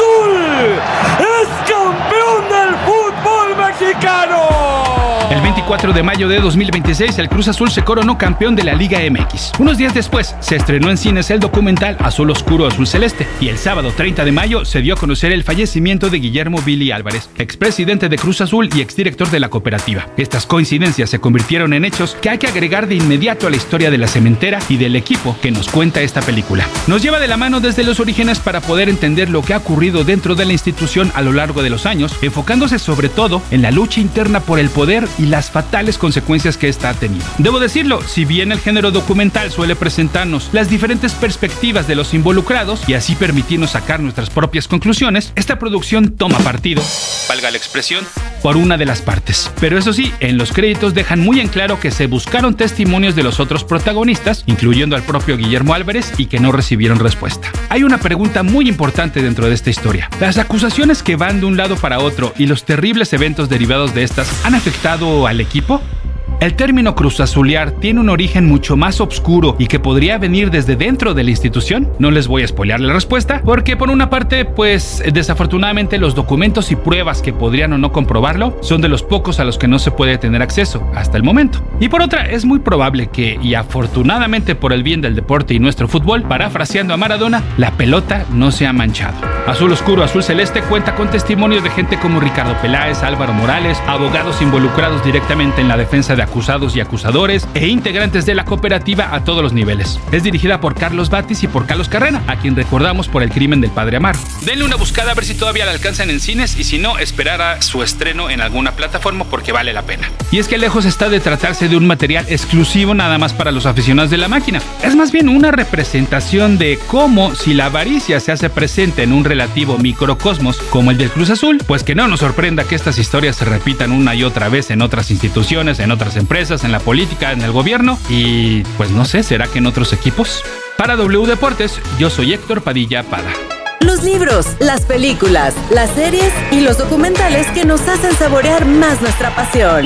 Azul es campeón del fútbol mexicano. El 24 de mayo de 2026, el Cruz Azul se coronó campeón de la Liga MX. Unos días después, se estrenó en cines el documental Azul Oscuro, Azul Celeste. Y el sábado 30 de mayo se dio a conocer el fallecimiento de Guillermo Billy Álvarez, expresidente de Cruz Azul y exdirector de la cooperativa. Estas coincidencias se convirtieron en hechos que hay que agregar de inmediato a la historia de la cementera y del equipo que nos cuenta esta película. Nos lleva de la mano desde los orígenes para poder entender lo que ha ocurrido dentro de la institución a lo largo de los años, enfocándose sobre todo en la lucha interna por el poder y las fatales consecuencias que esta ha tenido. Debo decirlo, si bien el género documental suele presentarnos las diferentes perspectivas de los involucrados y así permitirnos sacar nuestras propias conclusiones, esta producción toma partido, valga la expresión, por una de las partes. Pero eso sí, en los créditos dejan muy en claro que se buscaron testimonios de los otros protagonistas, incluyendo al propio Guillermo Álvarez, y que no recibieron respuesta. Hay una pregunta muy importante dentro de esta historia. ¿Las acusaciones que van de un lado para otro y los terribles eventos derivados de estas han afectado al equipo? El término cruzazulear tiene un origen mucho más oscuro y que podría venir desde dentro de la institución. No les voy a spoilear la respuesta, porque por una parte, pues desafortunadamente los documentos y pruebas que podrían o no comprobarlo son de los pocos a los que no se puede tener acceso hasta el momento. Y por otra, es muy probable que, y afortunadamente por el bien del deporte y nuestro fútbol, parafraseando a Maradona, la pelota no se ha manchado. Azul Oscuro, Azul Celeste cuenta con testimonios de gente como Ricardo Peláez, Álvaro Morales, abogados involucrados directamente en la defensa de acusados y acusadores e integrantes de la cooperativa a todos los niveles. Es dirigida por Carlos Batis y por Carlos Carrera, a quien recordamos por El crimen del padre Amaro. Denle una buscada a ver si todavía la alcanzan en cines y si no, esperar a su estreno en alguna plataforma porque vale la pena. Y es que lejos está de tratarse de un material exclusivo nada más para los aficionados de la máquina. Es más bien una representación de cómo, si la avaricia se hace presente en un relativo microcosmos como el del Cruz Azul, pues que no nos sorprenda que estas historias se repitan una y otra vez en otras instituciones, en otras empresas, en la política, en el gobierno y pues no sé, ¿será que en otros equipos? Para W Deportes, yo soy Héctor Padilla Pada. Los libros, las películas, las series y los documentales que nos hacen saborear más nuestra pasión.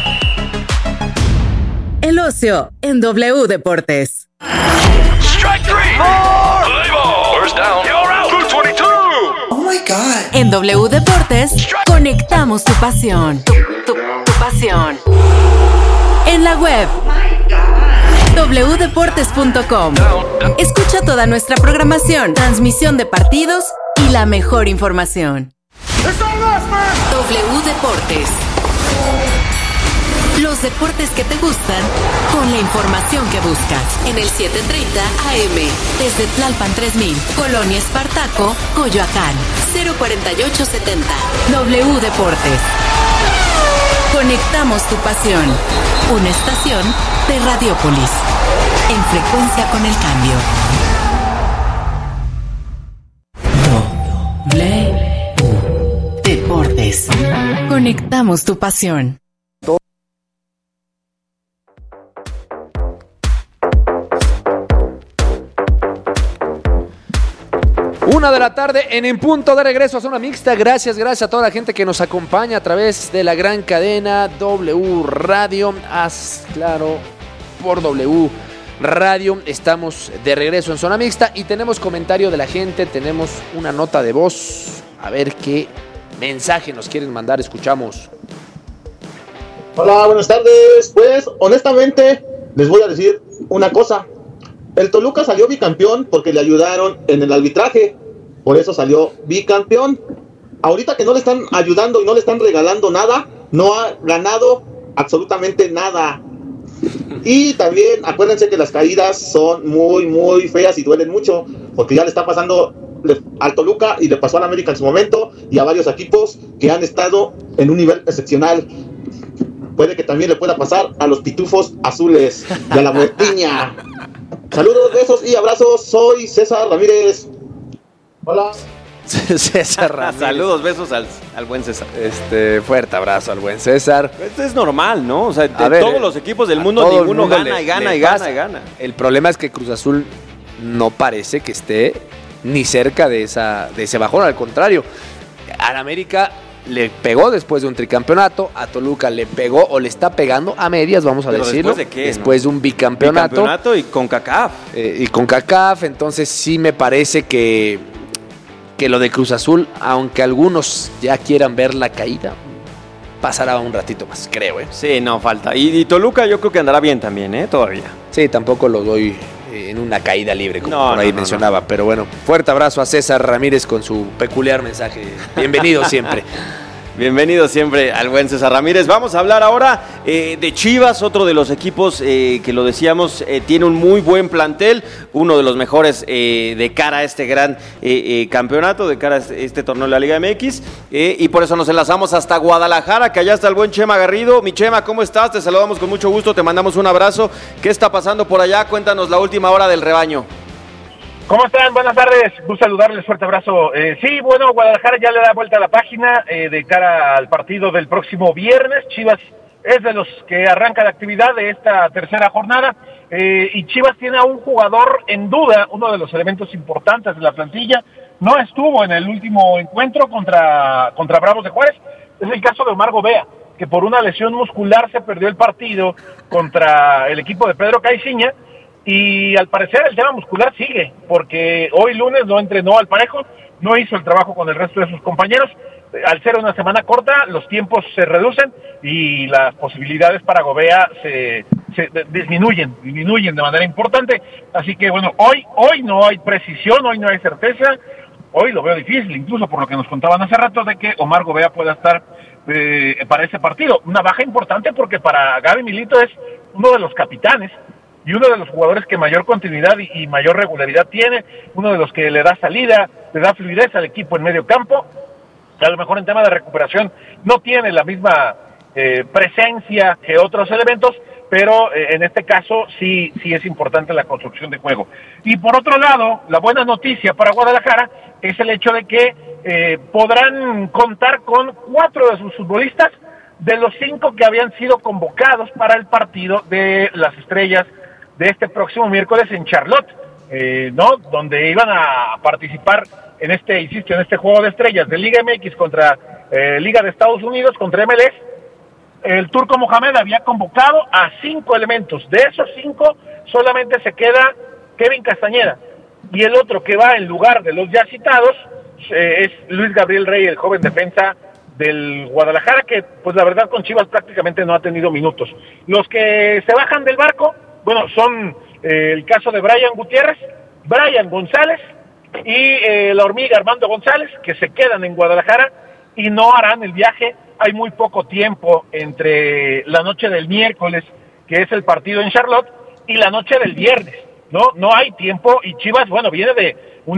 El ocio en W Deportes. Strike three. First down. You're out. 222. Oh my God. En W Deportes, conectamos tu pasión. Tu pasión. En la web wdeportes.com. Escucha toda nuestra programación, transmisión de partidos y la mejor información. W Deportes. Los deportes que te gustan con la información que buscas. En el 730 AM. Desde Tlalpan 3000, Colonia Espartaco, Coyoacán. 04870. W Deportes. Conectamos tu pasión. Una estación de Radiópolis. En frecuencia con el cambio. W Deportes. Conectamos tu pasión. 1 de la tarde en punto de regreso a Zona Mixta. Gracias a toda la gente que nos acompaña a través de la gran cadena W Radio. Haz Claro por W Radio. Estamos de regreso en Zona Mixta y tenemos comentario de la gente, tenemos una nota de voz. A ver qué mensaje nos quieren mandar? Escuchamos. Hola, buenas tardes. Pues, honestamente, les voy a decir una cosa. El Toluca salió bicampeón porque le ayudaron en el arbitraje. Por eso salió bicampeón. Ahorita que no le están ayudando y no le están regalando nada, no ha ganado absolutamente nada. Y también acuérdense que las caídas son muy, muy feas y duelen mucho, porque ya le está pasando al Toluca y le pasó al América en su momento y a varios equipos que han estado en un nivel excepcional. Puede que también le pueda pasar a los Pitufos Azules y a la Muertiña. Saludos, besos y abrazos. Soy César Ramírez. Hola. César Ramírez. Saludos, besos al buen César. Fuerte abrazo al buen César. Esto es normal, ¿no? O sea, todos los equipos del mundo, ninguno gana y gana y gana y gana. El problema es que Cruz Azul no parece que esté ni cerca de ese bajón. Al contrario, al América le pegó después de un tricampeonato, a Toluca le pegó o le está pegando a medias, vamos a decirlo. ¿Después de qué? Después de un bicampeonato. Bicampeonato y con CONCACAF. Entonces sí me parece que lo de Cruz Azul, aunque algunos ya quieran ver la caída, pasará un ratito más, creo. Sí, no falta. Y Toluca yo creo que andará bien también, todavía. Sí, tampoco lo doy en una caída libre, como por ahí mencionaba. No. Pero bueno, fuerte abrazo a César Ramírez con su peculiar mensaje. Bienvenido siempre. Bienvenido siempre al buen César Ramírez. Vamos a hablar ahora de Chivas, otro de los equipos que lo decíamos, tiene un muy buen plantel, uno de los mejores de cara a este gran campeonato, de cara a este torneo de la Liga MX, y por eso nos enlazamos hasta Guadalajara, que allá está el buen Chema Garrido. Mi Chema, ¿cómo estás? Te saludamos con mucho gusto, te mandamos un abrazo. ¿Qué está pasando por allá? Cuéntanos la última hora del rebaño. ¿Cómo están? Buenas tardes, gusto saludarles, fuerte abrazo. Sí, bueno, Guadalajara ya le da vuelta a la página de cara al partido del próximo viernes. Chivas es de los que arranca la actividad de esta tercera jornada, y Chivas tiene a un jugador en duda, uno de los elementos importantes de la plantilla. No estuvo en el último encuentro contra Bravos de Juárez. Es el caso de Omar Gobea, que por una lesión muscular se perdió el partido contra el equipo de Pedro Caiciña. Y al parecer el tema muscular sigue, porque hoy lunes no entrenó al parejo, no hizo el trabajo con el resto de sus compañeros. Al ser una semana corta, los tiempos se reducen y las posibilidades para Gobea se disminuyen de manera importante. Así que bueno, hoy no hay precisión, hoy no hay certeza, hoy lo veo difícil, incluso por lo que nos contaban hace rato de que Omar Gobea pueda estar para ese partido. Una baja importante porque para Gaby Milito es uno de los capitanes y uno de los jugadores que mayor continuidad y mayor regularidad tiene, uno de los que le da salida, le da fluidez al equipo en medio campo. A lo mejor en tema de recuperación no tiene la misma presencia que otros elementos, pero en este caso sí es importante la construcción de juego. Y por otro lado, la buena noticia para Guadalajara es el hecho de que podrán contar con 4 de sus futbolistas de los 5 que habían sido convocados para el partido de las Estrellas de este próximo miércoles en Charlotte, ¿no? Donde iban a participar en este juego de estrellas de Liga MX contra Liga de Estados Unidos, contra MLS. El Turco Mohamed había convocado a 5 elementos. De esos 5 solamente se queda Kevin Castañeda, y el otro que va en lugar de los ya citados es Luis Gabriel Rey, el joven defensa del Guadalajara, que pues la verdad con Chivas prácticamente no ha tenido minutos. Los que se bajan del barco, bueno, son el caso de Brian Gutiérrez, Brian González y la hormiga Armando González, que se quedan en Guadalajara y no harán el viaje. Hay muy poco tiempo entre la noche del miércoles, que es el partido en Charlotte, y la noche del viernes. No hay tiempo, y Chivas, bueno, viene de un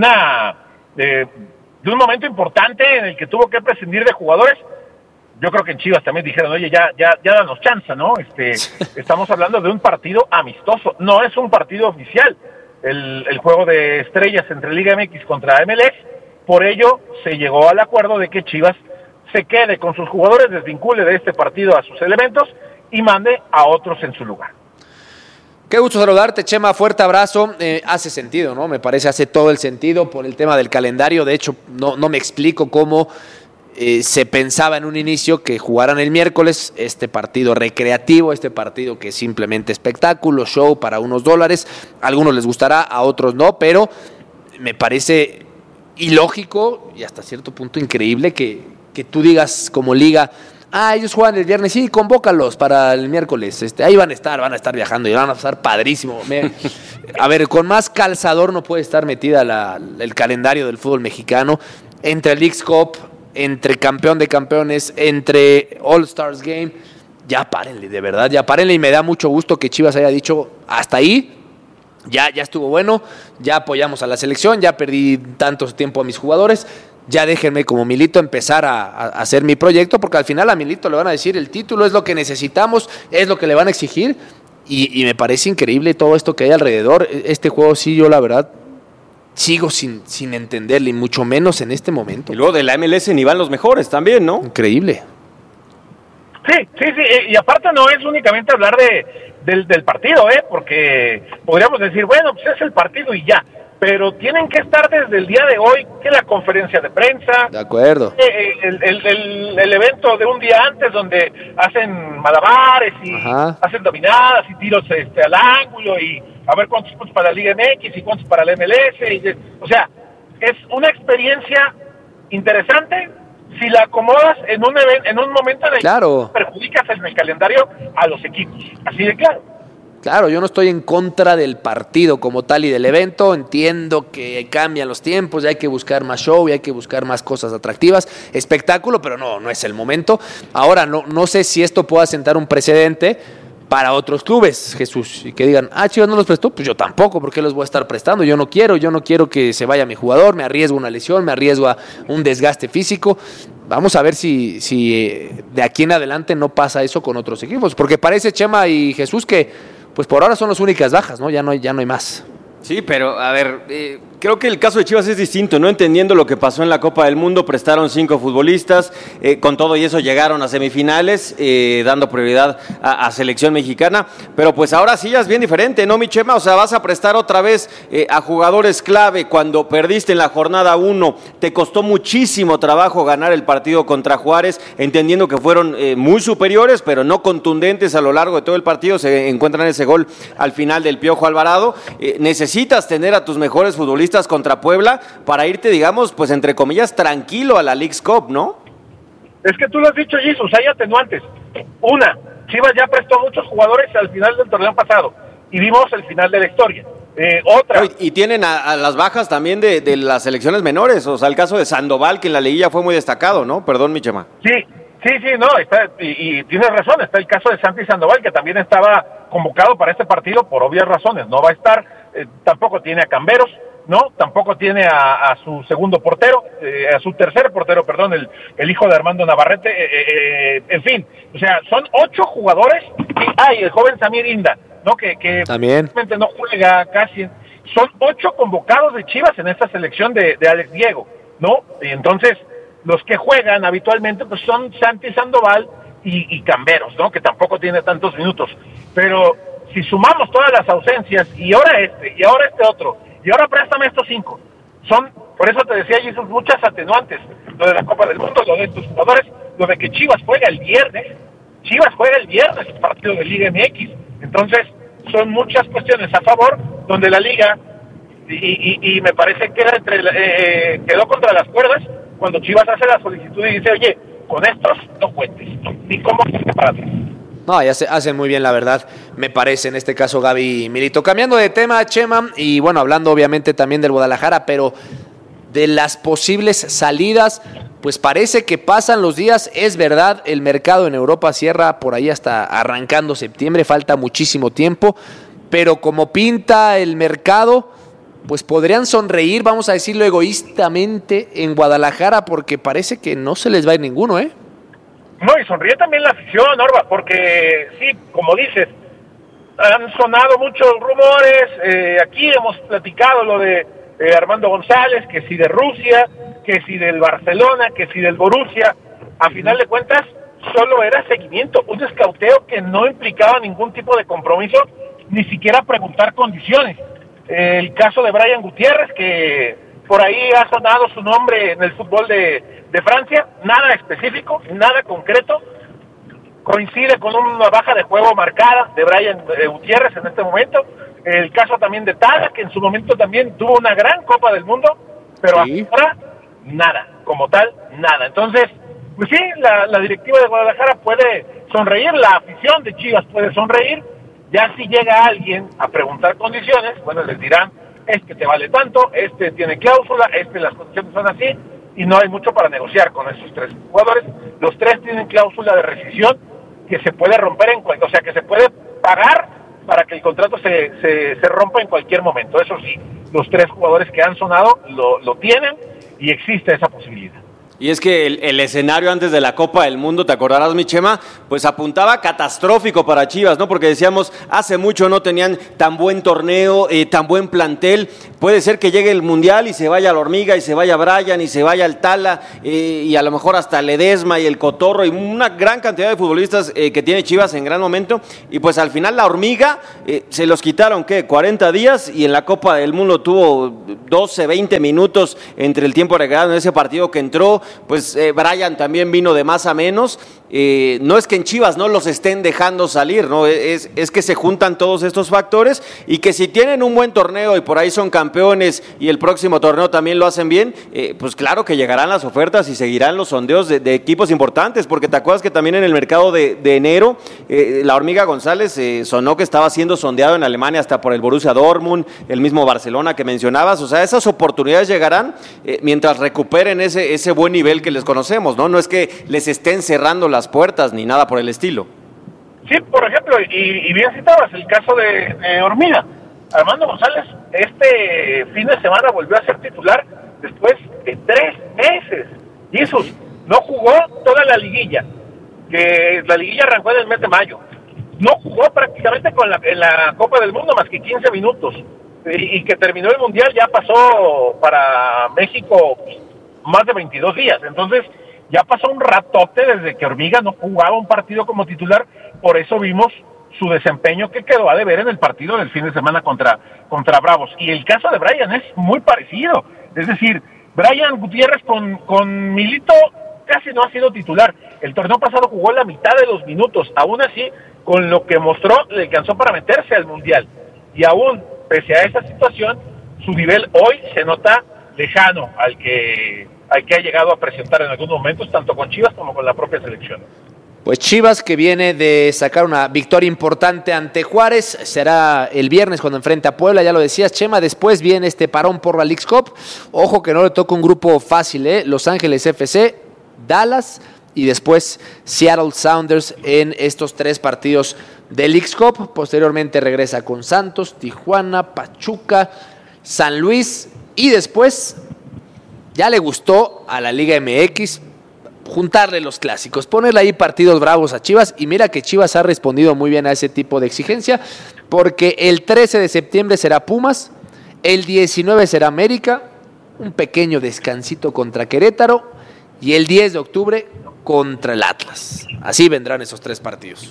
momento importante en el que tuvo que prescindir de jugadores. Yo creo que en Chivas también dijeron, oye, ya danos chance, ¿no? Estamos hablando de un partido amistoso, no es un partido oficial, el juego de estrellas entre Liga MX contra MLS. Por ello se llegó al acuerdo de que Chivas se quede con sus jugadores, desvincule de este partido a sus elementos y mande a otros en su lugar. Qué gusto saludarte, Chema, fuerte abrazo. Hace sentido, ¿no? Me parece hace todo el sentido por el tema del calendario. De hecho, no me explico cómo se pensaba en un inicio que jugaran el miércoles este partido recreativo, este partido que es simplemente espectáculo, show para unos dólares. A algunos les gustará, a otros no, pero me parece ilógico y hasta cierto punto increíble que que tú digas como liga, ellos juegan el viernes, sí, convócalos para el miércoles, ahí van a estar viajando y van a pasar padrísimo. A ver, con más calzador no puede estar metida el calendario del fútbol mexicano, entre el Leagues Cup, entre campeón de campeones, entre All Stars Game. Ya párenle, de verdad, ya párenle, y me da mucho gusto que Chivas haya dicho hasta ahí. Ya estuvo bueno, ya apoyamos a la selección, ya perdí tanto tiempo a mis jugadores, ya déjenme como Milito empezar a hacer mi proyecto, porque al final a Milito le van a decir el título es lo que necesitamos, es lo que le van a exigir, y me parece increíble todo esto que hay alrededor. Este juego sí, yo la verdad sigo sin entenderle, y mucho menos en este momento. Y luego de la MLS ni van los mejores también, ¿no? Increíble. Sí, y aparte no es únicamente hablar del partido, porque podríamos decir, bueno, pues es el partido y ya, pero tienen que estar desde el día de hoy, que la conferencia de prensa, de acuerdo, el evento de un día antes donde hacen malabares y hacen dominadas y tiros al ángulo y a ver cuántos puntos para la Liga MX y cuántos para la MLS, o sea, es una experiencia interesante. Si la acomodas en un momento en el que perjudicas en el calendario a los equipos, así de claro. Claro, yo no estoy en contra del partido como tal y del evento, entiendo que cambian los tiempos y hay que buscar más show y hay que buscar más cosas atractivas, espectáculo, pero no es el momento. Ahora, no sé si esto pueda sentar un precedente para otros clubes, Jesús, y que digan, Chivas no los prestó, pues yo tampoco, ¿por qué los voy a estar prestando? Yo no quiero que se vaya mi jugador, me arriesgo a una lesión, me arriesgo a un desgaste físico. Vamos a ver si de aquí en adelante no pasa eso con otros equipos, porque parece, Chema y Jesús, que pues por ahora son las únicas bajas, ¿no? Ya no hay más. Sí, pero a ver, creo que el caso de Chivas es distinto, no entendiendo lo que pasó en la Copa del Mundo, prestaron 5 futbolistas, con todo y eso llegaron a semifinales, dando prioridad a selección mexicana, pero pues ahora sí ya es bien diferente, ¿no, mi Chema? O sea, vas a prestar otra vez a jugadores clave cuando perdiste en la jornada 1, te costó muchísimo trabajo ganar el partido contra Juárez, entendiendo que fueron muy superiores, pero no contundentes a lo largo de todo el partido, se encuentran ese gol al final del Piojo Alvarado. Necesitas tener a tus mejores futbolistas contra Puebla para irte, digamos, pues entre comillas, tranquilo a la Leagues Cup, ¿no? Es que tú lo has dicho, Jesus, hay atenuantes. Una, Chivas ya prestó muchos jugadores al final del torneo pasado y vimos el final de la historia. Otra. Y tienen a las bajas también de las selecciones menores, o sea, el caso de Sandoval, que en la liguilla fue muy destacado, ¿no? Perdón, mi Chema. Sí, no, está, y tienes razón, está el caso de Santi Sandoval, que también estaba convocado para este partido por obvias razones, no va a estar, tampoco tiene a Camberos, ¿no? Tampoco tiene a su segundo portero, a su tercer portero, perdón, el hijo de Armando Navarrete, en fin, o sea, son 8 jugadores, y el joven Samir Inda, ¿no? Que también no juega casi, son 8 convocados de Chivas en esta selección de Alex Diego, ¿no? Y entonces, los que juegan habitualmente pues son Santi Sandoval y Camberos, ¿no? Que tampoco tiene tantos minutos. Pero si sumamos todas las ausencias, y ahora este otro, y ahora préstame estos 5, son, por eso te decía, Jesús, muchas atenuantes. Lo de la Copa del Mundo, lo de estos jugadores, lo de que Chivas juega el viernes el partido de Liga MX. Entonces, son muchas cuestiones a favor, donde la Liga, y me parece que quedó contra las cuerdas, cuando Chivas hace la solicitud y dice, oye, con estos no cuentes, ni cómo para atrás. No, ya hacen muy bien, la verdad, me parece, en este caso Gaby y Milito. Cambiando de tema, Chema, y bueno, hablando obviamente también del Guadalajara, pero de las posibles salidas, pues parece que pasan los días, es verdad, el mercado en Europa cierra por ahí hasta arrancando septiembre, falta muchísimo tiempo, pero como pinta el mercado, pues podrían sonreír, vamos a decirlo egoístamente, en Guadalajara, porque parece que no se les va a ir ninguno, ¿eh? No, y sonríe también la afición, Orba, porque sí, como dices, han sonado muchos rumores, aquí hemos platicado lo de Armando González, que si de Rusia, que si del Barcelona, que si del Borussia, a final de cuentas, solo era seguimiento, un escauteo que no implicaba ningún tipo de compromiso, ni siquiera preguntar condiciones. El caso de Brian Gutiérrez, que por ahí ha sonado su nombre en el fútbol de Francia, nada específico, nada concreto, coincide con una baja de juego marcada de Brian Gutiérrez en este momento. El caso también de Tala, que en su momento también tuvo una gran Copa del Mundo, pero ahora nada, como tal, nada. Entonces, pues sí, la directiva de Guadalajara puede sonreír, la afición de Chivas puede sonreír, ya si llega alguien a preguntar condiciones, bueno, les dirán, te vale tanto, tiene cláusula, las condiciones son así, y no hay mucho para negociar con esos 3 jugadores. Los 3 tienen cláusula de rescisión que se puede romper o sea, que se puede pagar para que el contrato se rompa en cualquier momento. Eso sí, los 3 jugadores que han sonado lo tienen y existe esa posibilidad. Y es que el escenario antes de la Copa del Mundo, te acordarás, mi Chema, pues apuntaba catastrófico para Chivas, ¿no? Porque decíamos, hace mucho no tenían tan buen torneo, tan buen plantel. Puede ser que llegue el Mundial y se vaya la Hormiga, y se vaya Brian, y se vaya el Tala, y a lo mejor hasta Ledesma y el Cotorro, y una gran cantidad de futbolistas que tiene Chivas en gran momento. Y pues al final la Hormiga se los quitaron, 40 días, y en la Copa del Mundo tuvo 12, 20 minutos entre el tiempo agregado en ese partido que entró. Pues Brian también vino de más a menos. No es que en Chivas no los estén dejando salir, ¿no? Es que se juntan todos estos factores, y que si tienen un buen torneo y por ahí son campeones y el próximo torneo también lo hacen bien, pues claro que llegarán las ofertas y seguirán los sondeos de equipos importantes, porque te acuerdas que también en el mercado de enero la Hormiga González sonó que estaba siendo sondeado en Alemania hasta por el Borussia Dortmund, el mismo Barcelona que mencionabas. O sea, esas oportunidades llegarán mientras recuperen ese buen nivel que les conocemos, ¿no? No es que les estén cerrando las puertas ni nada por el estilo. Sí, por ejemplo, y bien citabas el caso de Hormiga. Armando González fin de semana volvió a ser titular después de 3 meses. Jesús no jugó toda la liguilla, que la liguilla arrancó en el mes de mayo. No jugó prácticamente en la Copa del Mundo más que 15 minutos. Y que terminó el Mundial, ya pasó para México más de 22 días. Entonces, ya pasó un ratote desde que Hormiga no jugaba un partido como titular. Por eso vimos su desempeño que quedó a deber en el partido del fin de semana contra Bravos. Y el caso de Brian es muy parecido. Es decir, Brian Gutiérrez con Milito casi no ha sido titular. El torneo pasado jugó la mitad de los minutos. Aún así, con lo que mostró, le alcanzó para meterse al Mundial. Y aún, pese a esa situación, su nivel hoy se nota lejano al que ha llegado a presentar en algunos momentos, tanto con Chivas como con la propia selección. Pues Chivas, que viene de sacar una victoria importante ante Juárez, será el viernes cuando enfrente a Puebla, ya lo decías, Chema. Después viene este parón por la Leagues Cup. Ojo que no le toca un grupo fácil, Los Ángeles FC, Dallas y después Seattle Sounders en estos 3 partidos de Leagues Cup. Posteriormente regresa con Santos, Tijuana, Pachuca, San Luis, y después ya le gustó a la Liga MX juntarle los clásicos, ponerle ahí partidos bravos a Chivas. Y mira que Chivas ha respondido muy bien a ese tipo de exigencia, porque el 13 de septiembre será Pumas, el 19 será América, un pequeño descansito contra Querétaro, y el 10 de octubre contra el Atlas. Así vendrán esos 3 partidos.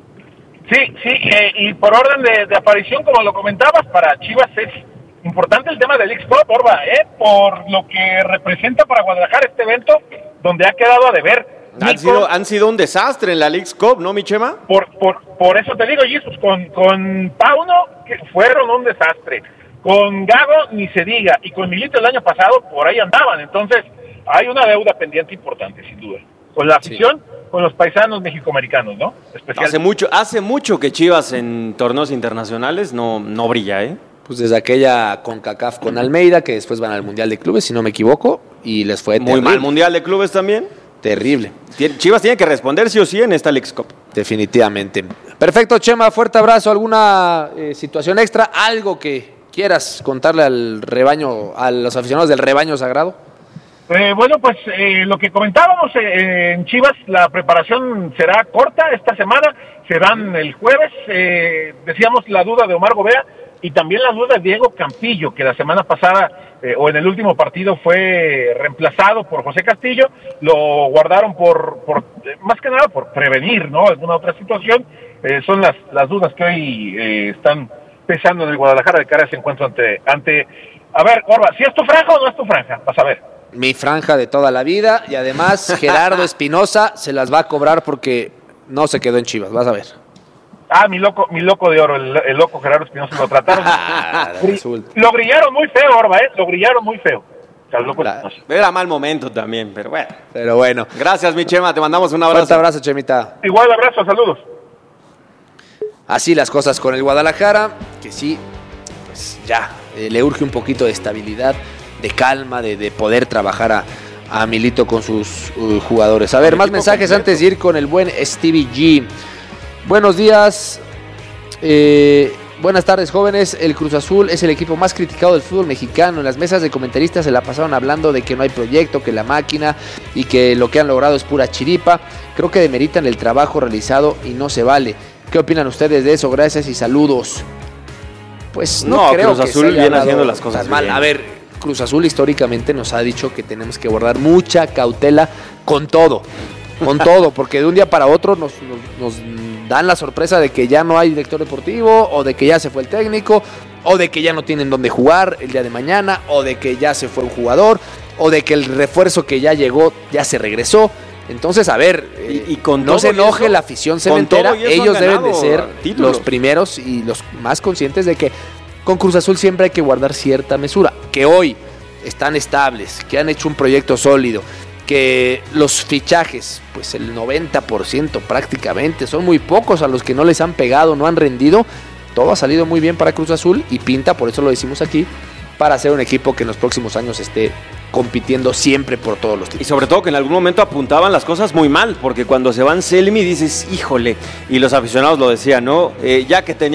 Sí, y por orden de aparición, como lo comentabas, para Chivas es importante el tema del Leagues Cup, Orba, por lo que representa para Guadalajara este evento, donde ha quedado a deber. Han sido un desastre en la Leagues Cup, ¿no, mi Chema? Por eso te digo, Jesús, con Pauno, que fueron un desastre. Con Gago, ni se diga. Y con Milito el año pasado, por ahí andaban. Entonces, hay una deuda pendiente importante, sin duda. Con la afición, con los paisanos mexicoamericanos, ¿no? Hace mucho que Chivas en torneos internacionales no brilla, Pues desde aquella CONCACAF con Almeida, que después van al Mundial de Clubes, si no me equivoco, y les fue muy mal. ¿Mundial de Clubes también? Terrible. Chivas tiene que responder sí o sí en esta Leagues Cup. Definitivamente. Perfecto, Chema, fuerte abrazo. ¿Alguna situación extra? ¿Algo que quieras contarle al rebaño, a los aficionados del rebaño sagrado? Bueno, pues lo que comentábamos en Chivas, la preparación será corta esta semana, serán el jueves. Decíamos la duda de Omar Gobea, y también la duda de Diego Campillo, que la semana pasada o en el último partido fue reemplazado por José Castillo. Lo guardaron por más que nada por prevenir, ¿no?, alguna otra situación. Son las dudas que hoy están pesando en el Guadalajara de cara a ese encuentro ante a ver, Orba, ¿si es tu franja o no es tu franja? Vas a ver. Mi franja de toda la vida, y además Gerardo Espinosa se las va a cobrar porque no se quedó en Chivas, vas a ver. Mi loco de oro, el loco Gerardo Espinosa, lo trataron. Lo grillaron muy feo, Orba, lo grillaron muy feo. Era mal momento también, pero bueno. Pero bueno. Gracias, mi Chema, te mandamos un abrazo. Fuerte abrazo, Chemita. Igual abrazo, saludos. Así las cosas con el Guadalajara, que sí, pues ya le urge un poquito de estabilidad, de calma, de poder trabajar a Milito con sus jugadores. A ver, más mensajes antes de ir con el buen Stevie G. Buenos días. Buenas tardes, jóvenes. El Cruz Azul es el equipo más criticado del fútbol mexicano. En las mesas de comentaristas se la pasaron hablando de que no hay proyecto, que la máquina y que lo que han logrado es pura chiripa. Creo que demeritan el trabajo realizado y no se vale. ¿Qué opinan ustedes de eso? Gracias y saludos. Pues no creo Cruz que Azul viene haciendo las cosas mal. bien. A ver, Cruz Azul históricamente nos ha dicho que tenemos que guardar mucha cautela con todo, porque de un día para otro nos dan la sorpresa de que ya no hay director deportivo, o de que ya se fue el técnico, o de que ya no tienen dónde jugar el día de mañana, o de que ya se fue un jugador, o de que el refuerzo que ya llegó ya se regresó. Entonces, a ver, y con no se enoje la afición cementera, ellos deben de ser títulos. los primeros y los más conscientes de que con Cruz Azul siempre hay que guardar cierta mesura, que hoy están estables, que han hecho un proyecto sólido, que los fichajes, pues el 90% prácticamente, son muy pocos a los que no les han pegado, no han rendido. Todo ha salido muy bien para Cruz Azul y pinta, por eso lo decimos aquí, para ser un equipo que en los próximos años esté compitiendo siempre por todos los títulos. Y sobre todo que en algún momento apuntaban las cosas muy mal, porque cuando se va Anselmi dices, híjole, y los aficionados lo decían, ¿no? Ya que tenía